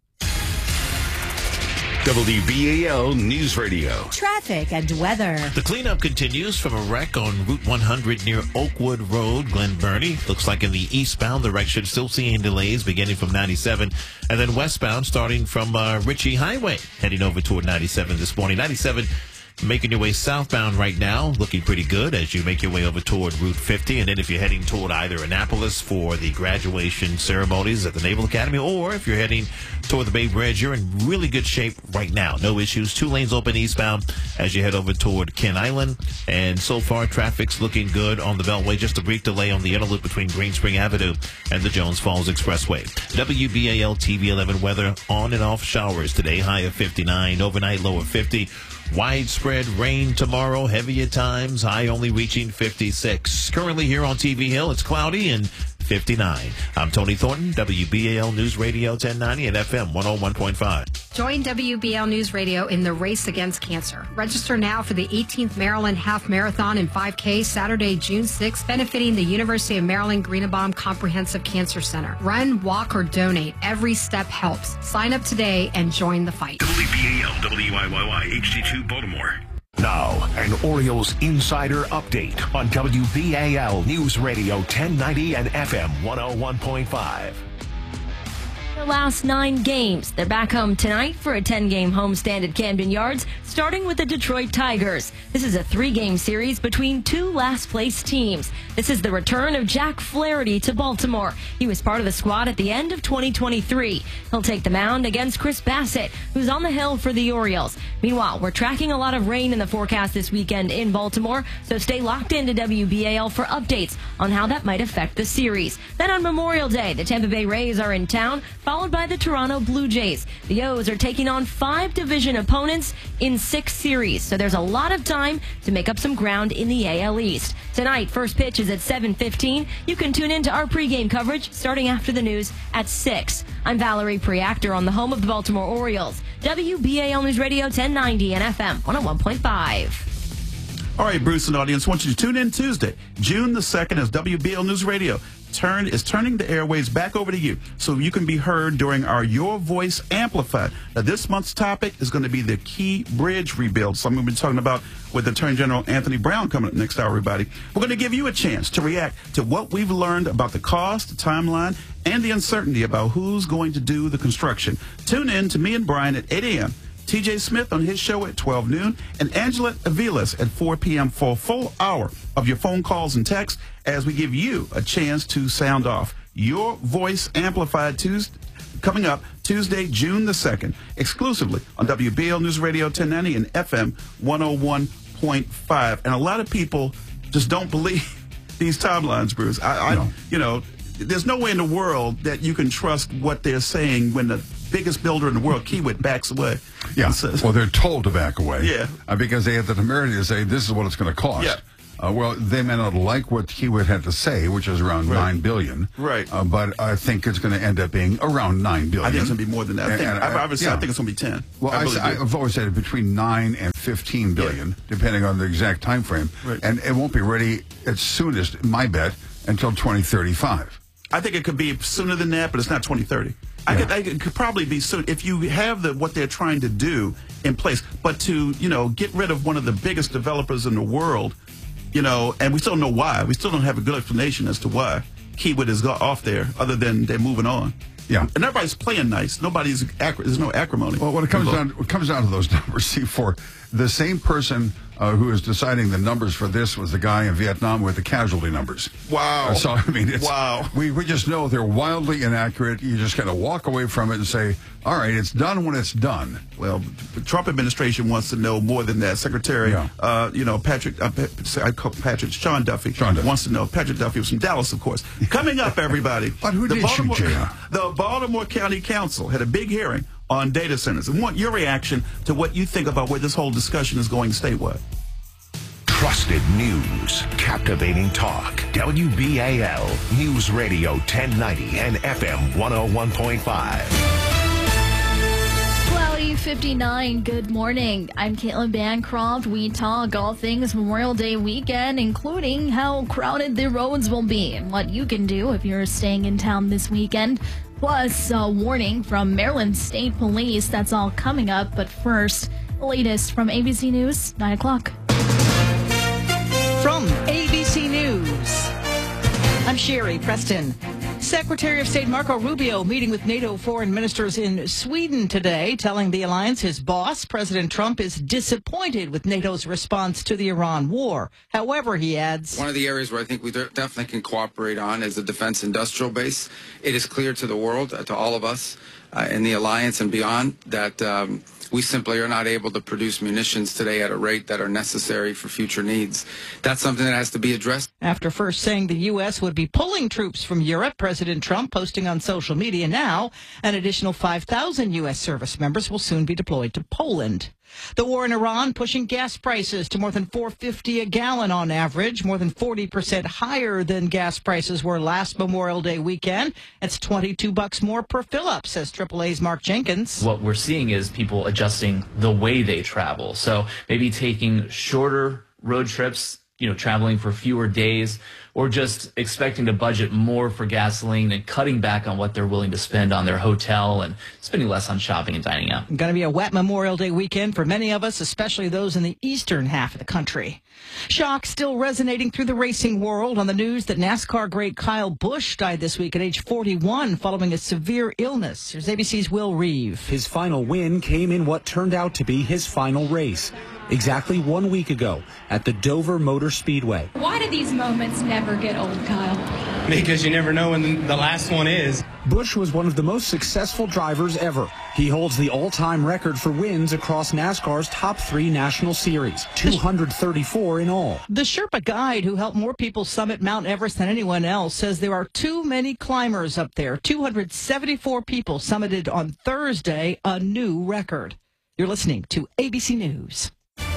W B A L News Radio. Traffic and weather. The cleanup continues from a wreck on Route one hundred near Oakwood Road, Glen Burnie. Looks like in the eastbound direction, still seeing delays beginning from ninety-seven, and then westbound starting from uh, Ritchie Highway, heading over toward ninety-seven this morning. ninety-seven making your way southbound right now, looking pretty good as you make your way over toward Route fifty. And then if you're heading toward either Annapolis for the graduation ceremonies at the Naval Academy, or if you're heading toward the Bay Bridge, you're in really good shape right now. No issues. Two lanes open eastbound as you head over toward Kent Island. And so far, traffic's looking good on the Beltway. Just a brief delay on the inner loop between Green Spring Avenue and the Jones Falls Expressway. W B A L T V eleven weather, on and off showers today, high of fifty-nine, overnight low of fifty. Widespread rain tomorrow, heavy at times, high only reaching fifty-six. Currently here on T V Hill, it's cloudy and fifty-nine. I'm Tony Thornton, W B A L News Radio ten ninety and F M one oh one point five. Join W B L News Radio in the race against cancer. Register now for the eighteenth Maryland Half Marathon and five K Saturday, June sixth, benefiting the University of Maryland Greenebaum Comprehensive Cancer Center. Run, walk, or donate. Every step helps. Sign up today and join the fight. W B A L W I Y Y H D two Baltimore. Now, an Orioles insider update on W B A L News Radio ten ninety and F M one oh one point five. The last nine games. They're back home tonight for a ten-game homestand at Camden Yards, starting with the Detroit Tigers. This is a three-game series between two last-place teams. This is the return of Jack Flaherty to Baltimore. He was part of the squad at the end of twenty twenty-three. He'll take the mound against Chris Bassett, who's on the hill for the Orioles. Meanwhile, we're tracking a lot of rain in the forecast this weekend in Baltimore, so stay locked into W B A L for updates on how that might affect the series. Then on Memorial Day, the Tampa Bay Rays are in town, followed by the Toronto Blue Jays. The O's are taking on five division opponents in six series, so there's a lot of time to make up some ground in the A L East. Tonight, first pitch is at seven fifteen. You can tune in to our pregame coverage starting after the news at six. I'm Valerie Preactor on the home of the Baltimore Orioles. W B A L News Radio ten ninety and F M one oh one point five. All right, Bruce and audience, I want you to tune in Tuesday, June the second, as W B L News Radio turn is turning the airwaves back over to you so you can be heard during our Your Voice Amplified. Now, this month's topic is going to be the Key Bridge rebuild, something we've been talking about with Attorney General Anthony Brown coming up next hour, everybody. We're going to give you a chance to react to what we've learned about the cost, the timeline, and the uncertainty about who's going to do the construction. Tune in to me and Brian at eight a.m. T J Smith on his show at twelve noon, and Angela Aviles at four p.m. for a full hour of your phone calls and texts as we give you a chance to sound off. Your Voice Amplified Tuesday, coming up Tuesday, June the second, exclusively on W B L News Radio ten ninety and F M one oh one point five. And a lot of people just don't believe these timelines, Bruce. I, I No. you know, there's no way in the world that you can trust what they're saying when the biggest builder in the world, Kiewit, backs away. Yeah. Says, well, they're told to back away. Yeah. Uh, because they have the temerity to say this is what it's going to cost. Yeah. Uh, well, they may not like what Kiewit had to say, which is around Right. nine billion. Right. Uh, but I think it's going to end up being around nine billion. I think it's going to be more than that. I, think, And, I've uh, obviously, yeah. I think it's going to be ten. Well, I I really I, do. I've always said between nine and fifteen billion, Yeah. depending on the exact time frame. Right. And it won't be ready at soonest, my bet, until twenty thirty-five. I think it could be sooner than that, but it's not twenty thirty. I could, I could, it could probably be soon if you have the what they're trying to do in place. But to you know get rid of one of the biggest developers in the world, you know, and we still don't know why. We still don't have a good explanation as to why Kiewit is go- off there, other than they're moving on. Yeah, and everybody's playing nice. Nobody's acri- there's no acrimony. Well, when it comes down, it comes down to those numbers, C four, the same person uh, who is deciding the numbers for this was the guy in Vietnam with the casualty numbers. Wow. Uh, so I mean, it's, Wow. We we just know they're wildly inaccurate. You just kind of walk away from it and say, all right, it's done when it's done. Well, the Trump administration wants to know more than that. Secretary, Yeah. uh, you know, Patrick, uh, Pa- I call Patrick, Sean Duffy, Sean Duffy. wants to know. Patrick Duffy was from Dallas, of course. Coming up, everybody. But who the did shoot Baltimore, you? The Baltimore County Council had a big hearing on data centers. I want your reaction to what you think about where this whole discussion is going statewide. Trusted news, captivating talk. W B A L News Radio ten ninety and F M one oh one point five. Cloudy fifty-nine. Good morning. I'm Caitlin Bancroft. We talk all things Memorial Day weekend, including how crowded the roads will be and what you can do if you're staying in town this weekend. Plus, a warning from Maryland State Police. That's all coming up. But first, the latest from A B C News, nine o'clock. From A B C News, I'm Sherry Preston. Secretary of State Marco Rubio meeting with NATO foreign ministers in Sweden today, telling the alliance his boss, President Trump, is disappointed with NATO's response to the Iran war. However, he adds, one of the areas where I think we definitely can cooperate on is the defense industrial base. It is clear to the world, uh, to all of us uh, in the alliance and beyond, that um, we simply are not able to produce munitions today at a rate that are necessary for future needs. That's something that has to be addressed. After first saying the U S would be pulling troops from Europe, President Trump posting on social media now an additional five thousand U S service members will soon be deployed to Poland. The war in Iran pushing gas prices to more than four dollars and fifty cents a gallon on average, more than forty percent higher than gas prices were last Memorial Day weekend. It's twenty-two bucks more per fill-up, says triple A's Mark Jenkins. What we're seeing is people adjusting the way they travel. So maybe taking shorter road trips, you know, traveling for fewer days, or just expecting to budget more for gasoline and cutting back on what they're willing to spend on their hotel and spending less on shopping and dining out. Going to be a wet Memorial Day weekend for many of us, especially those in the eastern half of the country. Shock still resonating through the racing world on the news that NASCAR great Kyle Busch died this week at age forty-one following a severe illness. Here's A B C's Will Reeve. His final win came in what turned out to be his final race. Exactly one week ago at the Dover Motor Speedway. Why do these moments never get old, Kyle? Because you never know when the last one is. Busch was one of the most successful drivers ever. He holds the all-time record for wins across NASCAR's top three national series, two hundred thirty-four in all. The Sherpa guide who helped more people summit Mount Everest than anyone else says there are too many climbers up there. two hundred seventy-four people summited on Thursday, a new record. You're listening to A B C News.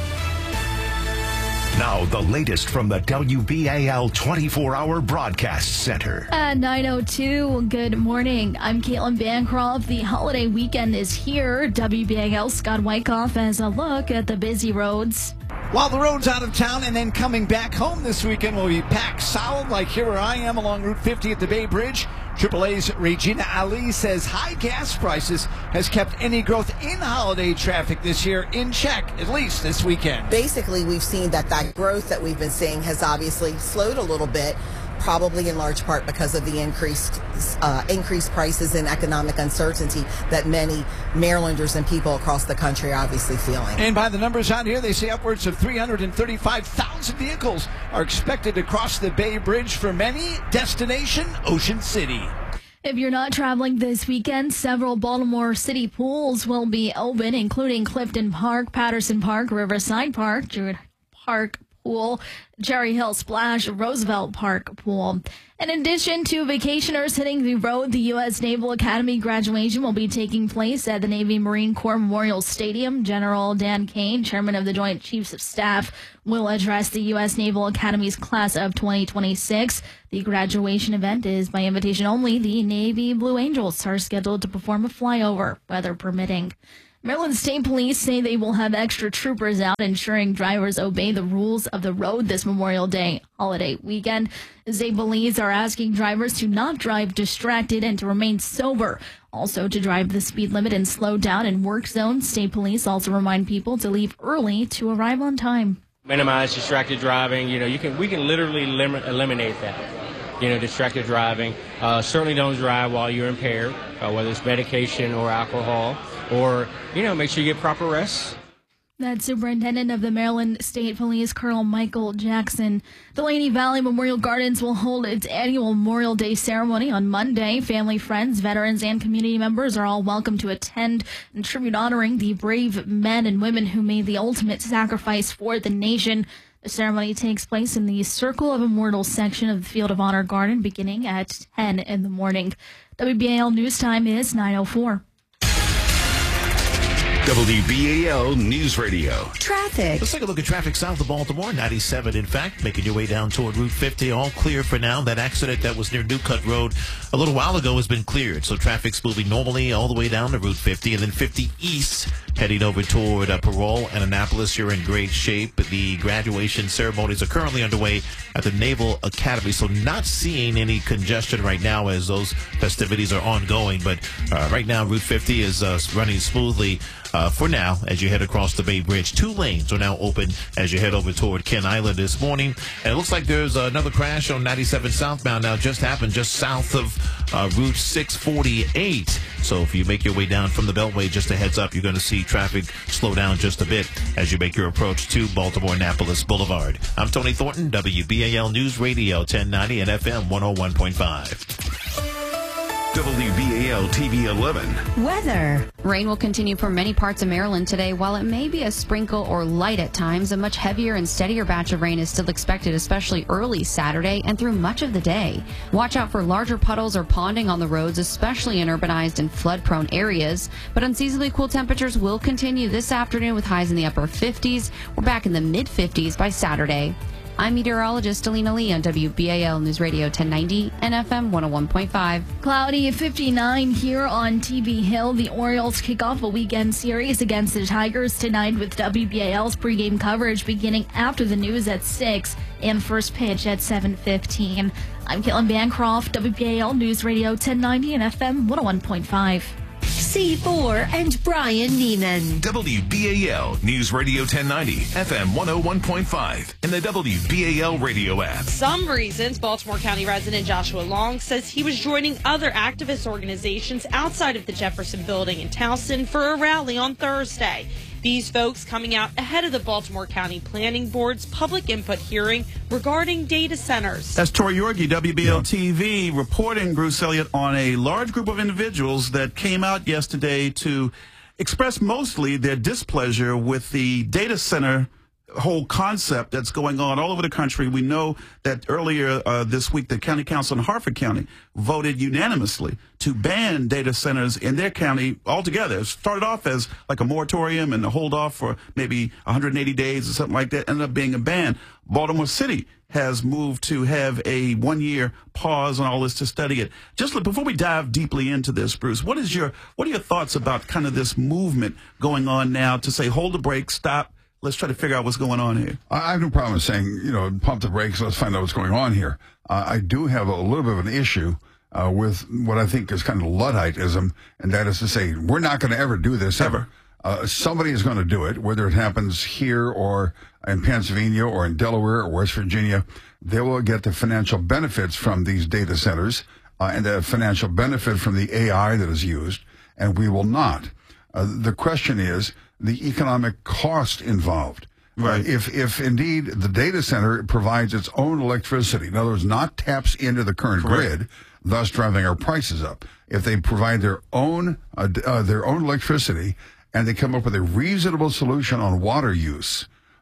Now, the latest from the W B A L twenty-four hour Broadcast Center. At nine oh two, good morning. I'm Caitlin Bancroft. The holiday weekend is here. W B A L Scott Wyckoff has a look at the busy roads. While the roads out of town and then coming back home this weekend will be packed solid, like here where I am along Route fifty at the Bay Bridge. triple A's Regina Ali says high gas prices has kept any growth in holiday traffic this year in check, at least this weekend. Basically, we've seen that that growth that we've been seeing has obviously slowed a little bit, probably in large part because of the increased uh, increased prices and economic uncertainty that many Marylanders and people across the country are obviously feeling. And by the numbers out here, they say upwards of three hundred thirty-five thousand vehicles are expected to cross the Bay Bridge for many, destination Ocean City. If you're not traveling this weekend, several Baltimore City pools will be open, including Clifton Park, Patterson Park, Riverside Park, Druid Park, Pool, Cherry Hill Splash, Roosevelt Park Pool. In addition to vacationers hitting the road, the U S Naval Academy graduation will be taking place at the Navy Marine Corps Memorial Stadium. General Dan Kane, chairman of the Joint Chiefs of Staff, will address the U S Naval Academy's class of twenty twenty-six. The graduation event is by invitation only. The Navy Blue Angels are scheduled to perform a flyover, weather permitting. Maryland State Police say they will have extra troopers out ensuring drivers obey the rules of the road this Memorial Day holiday weekend. State Police are asking drivers to not drive distracted and to remain sober. Also to drive the speed limit and slow down in work zones. State Police also remind people to leave early to arrive on time. Minimize distracted driving. You know, you can we can literally lim- eliminate that. You know, distracted driving. Uh, certainly don't drive while you're impaired, uh, whether it's medication or alcohol. Or, you know, make sure you get proper rest. That's Superintendent of the Maryland State Police, Colonel Michael Jackson. Delaney Valley Memorial Gardens will hold its annual Memorial Day ceremony on Monday. Family, friends, veterans, and community members are all welcome to attend and tribute honoring the brave men and women who made the ultimate sacrifice for the nation. The ceremony takes place in the Circle of Immortals section of the Field of Honor Garden beginning at ten in the morning. W B A L News Time is nine oh four. W B A L News Radio. Traffic. Let's take a look at traffic south of Baltimore. ninety-seven, in fact, making your way down toward Route fifty. All clear for now. That accident that was near New Cut Road a little while ago has been cleared. So traffic's moving normally all the way down to Route fifty. And then fifty East, heading over toward uh, Parole and Annapolis. You're in great shape. The graduation ceremonies are currently underway at the Naval Academy. So not seeing any congestion right now as those festivities are ongoing. But uh, right now, Route fifty is uh, running smoothly. Uh, for now, as you head across the Bay Bridge, two lanes are now open as you head over toward Ken Island this morning. And it looks like there's another crash on ninety-seven southbound now, just happened just south of uh, Route six forty-eight. So if you make your way down from the Beltway, just a heads up, you're going to see traffic slow down just a bit as you make your approach to Baltimore-Annapolis Boulevard. I'm Tony Thornton, W B A L News Radio, ten ninety and F M one oh one point five. W B A L T V eleven. Weather. Rain will continue for many parts of Maryland today. While it may be a sprinkle or light at times, a much heavier and steadier batch of rain is still expected, especially early Saturday and through much of the day. Watch out for larger puddles or ponding on the roads, especially in urbanized and flood-prone areas. But unseasonably cool temperatures will continue this afternoon with highs in the upper fifties. We're back in the mid-fifties by Saturday. I'm meteorologist Alina Lee on W B A L News Radio ten ninety and F M one oh one point five. Cloudy at fifty-nine here on T V Hill. The Orioles kick off a weekend series against the Tigers tonight with W B A L's pregame coverage beginning after the news at six and first pitch at seven fifteen. I'm Caitlin Bancroft, W B A L News Radio ten ninety and F M one oh one point five. C four and Brian Neiman. W B A L News Radio ten ninety, F M one oh one point five, and the W B A L radio app. Some reasons Baltimore County resident Joshua Long says he was joining other activist organizations outside of the Jefferson Building in Towson for a rally on Thursday. These folks coming out ahead of the Baltimore County Planning Board's public input hearing regarding data centers. That's Tori Yorgi, W B L T V, reporting, Bruce Elliott, on a large group of individuals that came out yesterday to express mostly their displeasure with the data center whole concept that's going on all over the country. We know that earlier uh, this week, the county council in Harford County voted unanimously to ban data centers in their county altogether. It started off as like a moratorium and a hold off for maybe one hundred eighty days or something like that. Ended up being a ban. Baltimore City has moved to have a one-year pause on all this to study it. Just before we dive deeply into this, Bruce, what is your what are your thoughts about kind of this movement going on now to say hold the brakes, stop? Let's try to figure out what's going on here. I have no problem saying, you know, pump the brakes. Let's find out what's going on here. Uh, I do have a little bit of an issue uh, with what I think is kind of Ludditism, and that is to say, we're not going to ever do this ever. Uh, somebody is going to do it, whether it happens here or in Pennsylvania or in Delaware or West Virginia. They will get the financial benefits from these data centers uh, and the financial benefit from the A I that is used, and we will not. Uh, the question is the economic cost involved. Right. Uh, if, if indeed the data center provides its own electricity, in other words, not taps into the current Correct. grid, thus driving our prices up. If they provide their own uh, uh, their own electricity and they come up with a reasonable solution on water use,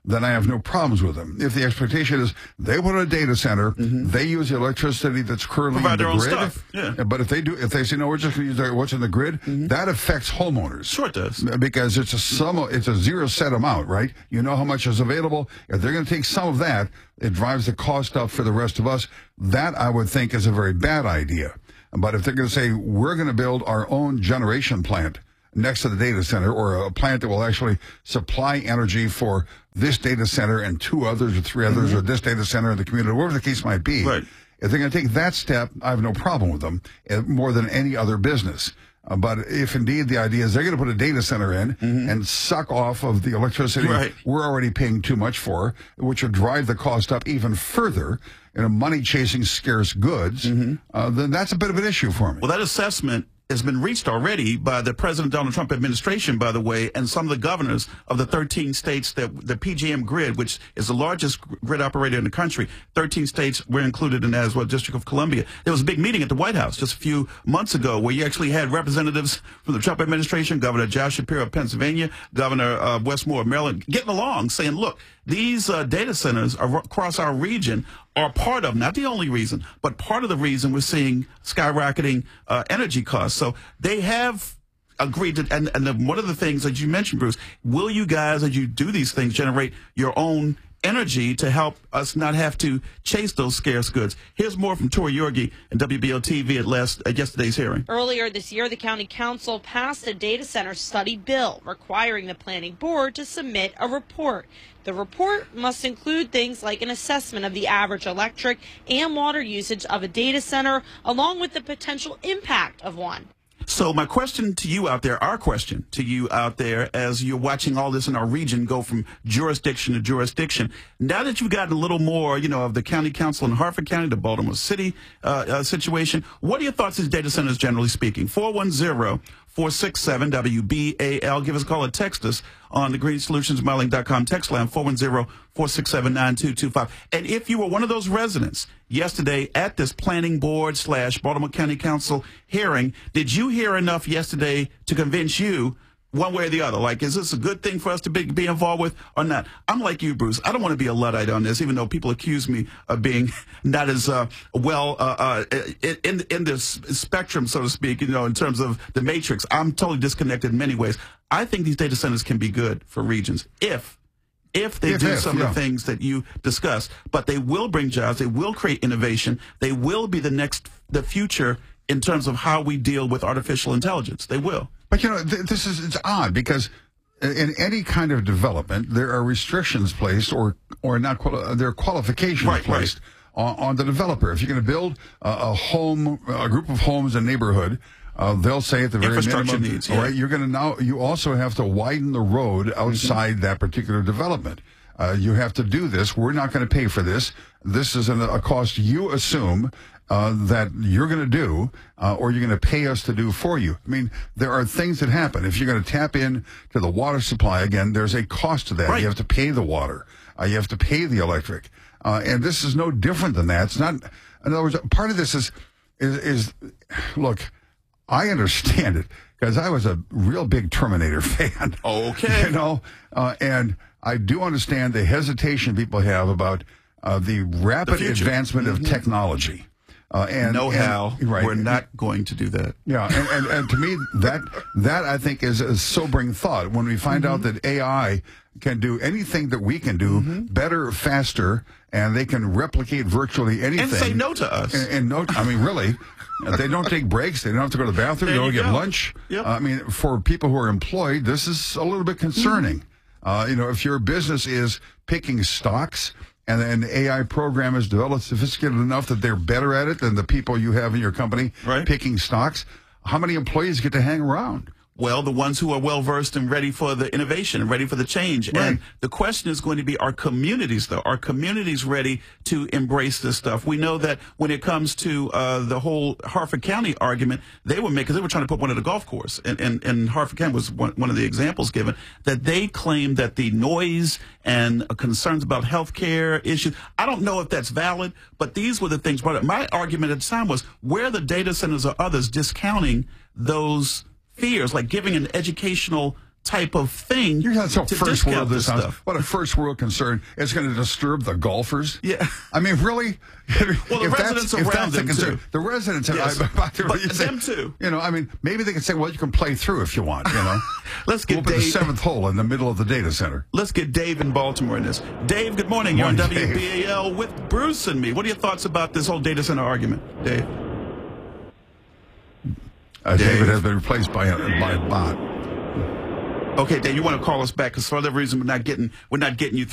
then I have no problems with them. If the expectation is they put a data center, mm-hmm. they use the electricity that's currently Provide in the their own grid. Stuff. Yeah. But if they do, if they say no, we're just going to use our, what's in the grid, mm-hmm. that affects homeowners. Sure it does. Because it's a sum, it's a zero set amount, right? You know how much is available. If they're going to take some of that, it drives the cost up for the rest of us. That I would think is a very bad idea. But if they're going to say we're going to build our own generation plant next to the data center, or a plant that will actually supply energy for this data center and two others or three others, mm-hmm. or this data center in the community, whatever the case might be. Right. If they're going to take that step, I have no problem with them, uh, more than any other business. Uh, but if indeed the idea is they're going to put a data center in mm-hmm. and suck off of the electricity right. we're already paying too much for, which would drive the cost up even further, you know, money chasing scarce goods, mm-hmm. uh, then that's a bit of an issue for me. Well, that assessment has been reached already by the President Donald Trump administration, by the way, and some of the governors of the thirteen states that the P J M grid, which is the largest grid operator in the country, thirteen states were included in that as well, District of Columbia. There was a big meeting at the White House just a few months ago where you actually had representatives from the Trump administration, Governor Josh Shapiro of Pennsylvania, Governor uh, Wes Moore of Maryland, getting along, saying, look, these uh, data centers are, across our region are part of, not the only reason, but part of the reason we're seeing skyrocketing uh, energy costs. So they have agreed to, and, and the, one of the things that you mentioned, Bruce, will you guys, as you do these things, generate your own energy to help us not have to chase those scarce goods? Here's more from Tori Yorgi and W B O T V at last at yesterday's hearing. Earlier this year, the county council passed a data center study bill requiring the planning board to submit a report. The report must include things like an assessment of the average electric and water usage of a data center, along with the potential impact of one. So my question to you out there, our question to you out there, as you're watching all this in our region go from jurisdiction to jurisdiction, now that you've gotten a little more, you know, of the county council in Harford County, the Baltimore City uh, uh, situation, what are your thoughts as data centers, generally speaking? four one zero, four six seven, W B A L. Give us a call or text us on the green solutions modeling dot com text line, four one zero, four six seven, nine two two five. And if you were one of those residents yesterday at this planning board slash Baltimore County Council hearing, did you hear enough yesterday to convince you one way or the other? Like, is this a good thing for us to be, be involved with or not? I'm like you, Bruce. I don't want to be a Luddite on this, even though people accuse me of being not as uh, well uh, uh, in in this spectrum, so to speak, you know, in terms of the matrix. I'm totally disconnected in many ways. I think these data centers can be good for regions if if they if, do if, some yeah. of the things that you discussed. But they will bring jobs. They will create innovation. They will be the next, the future in terms of how we deal with artificial intelligence. They will. But, you know, th this is, it's odd because in any kind of development, there are restrictions placed or, or not, quali there are qualifications right, placed right. On, on the developer. If you're going to build a, a home, a group of homes in a neighborhood, uh, they'll say at the very Infrastructure minimum, needs, all yeah. right, you're going to now, you also have to widen the road outside mm-hmm. that particular development. Uh, you have to do this. We're not going to pay for this. This is an, a cost you assume Uh, that you're going to do, uh, or you're going to pay us to do for you. I mean, there are things that happen. If you're going to tap in to the water supply, again, there's a cost to that. Right. You have to pay the water. Uh, you have to pay the electric. Uh, and this is no different than that. It's not, in other words, part of this is, is, is look, I understand it because I was a real big Terminator fan. Okay. You know, uh, and I do understand the hesitation people have about uh, the rapid The advancement mm-hmm. of technology. Uh, and know how and, right. we're not going to do that. Yeah, and, and, and to me, that that I think is a sobering thought when we find mm-hmm. out that A I can do anything that we can do mm-hmm. better, faster, and they can replicate virtually anything. And say no to us. And, and no, I mean, really, they don't take breaks. They don't have to go to the bathroom. There they don't you get go. lunch. Yep. Uh, I mean, for people who are employed, this is a little bit concerning. Mm-hmm. uh, you know, if your business is picking stocks, and an A I program is developed sophisticated enough that they're better at it than the people you have in your company right. picking stocks, how many employees get to hang around? Well, the ones who are well-versed and ready for the innovation and ready for the change. Right. And the question is going to be, are communities, though? Are communities ready to embrace this stuff? We know that when it comes to uh, the whole Harford County argument, they were making, they were trying to put one at a golf course. And, and, and Harford County was one, one of the examples given, that they claimed that the noise and concerns about health care issues, I don't know if that's valid, but these were the things brought up. My argument at the time was, where the data centers or others discounting those fears, like giving an educational type of thing. You're not so to first discount world this this sounds. stuff. What a first world concern. It's going to disturb the golfers. Yeah. I mean, really? Well, the If that's- residents if around that's the them, concern- too. The residents, Yes. I, I, I, But you say, them, too. You know, I mean, maybe they can say, well, you can play through if you want, you know. Let's get We'll put the Dave. seventh hole in the middle of the data center. Let's get Dave in Baltimore in this. Dave, good morning. You're on Morning, W B A L with Bruce and me. What are your thoughts about this whole data center argument, Dave? Uh, Dave. David has been replaced by a, by a bot. Okay, Dave, you want to call us back because for whatever reason we're not getting we're not getting you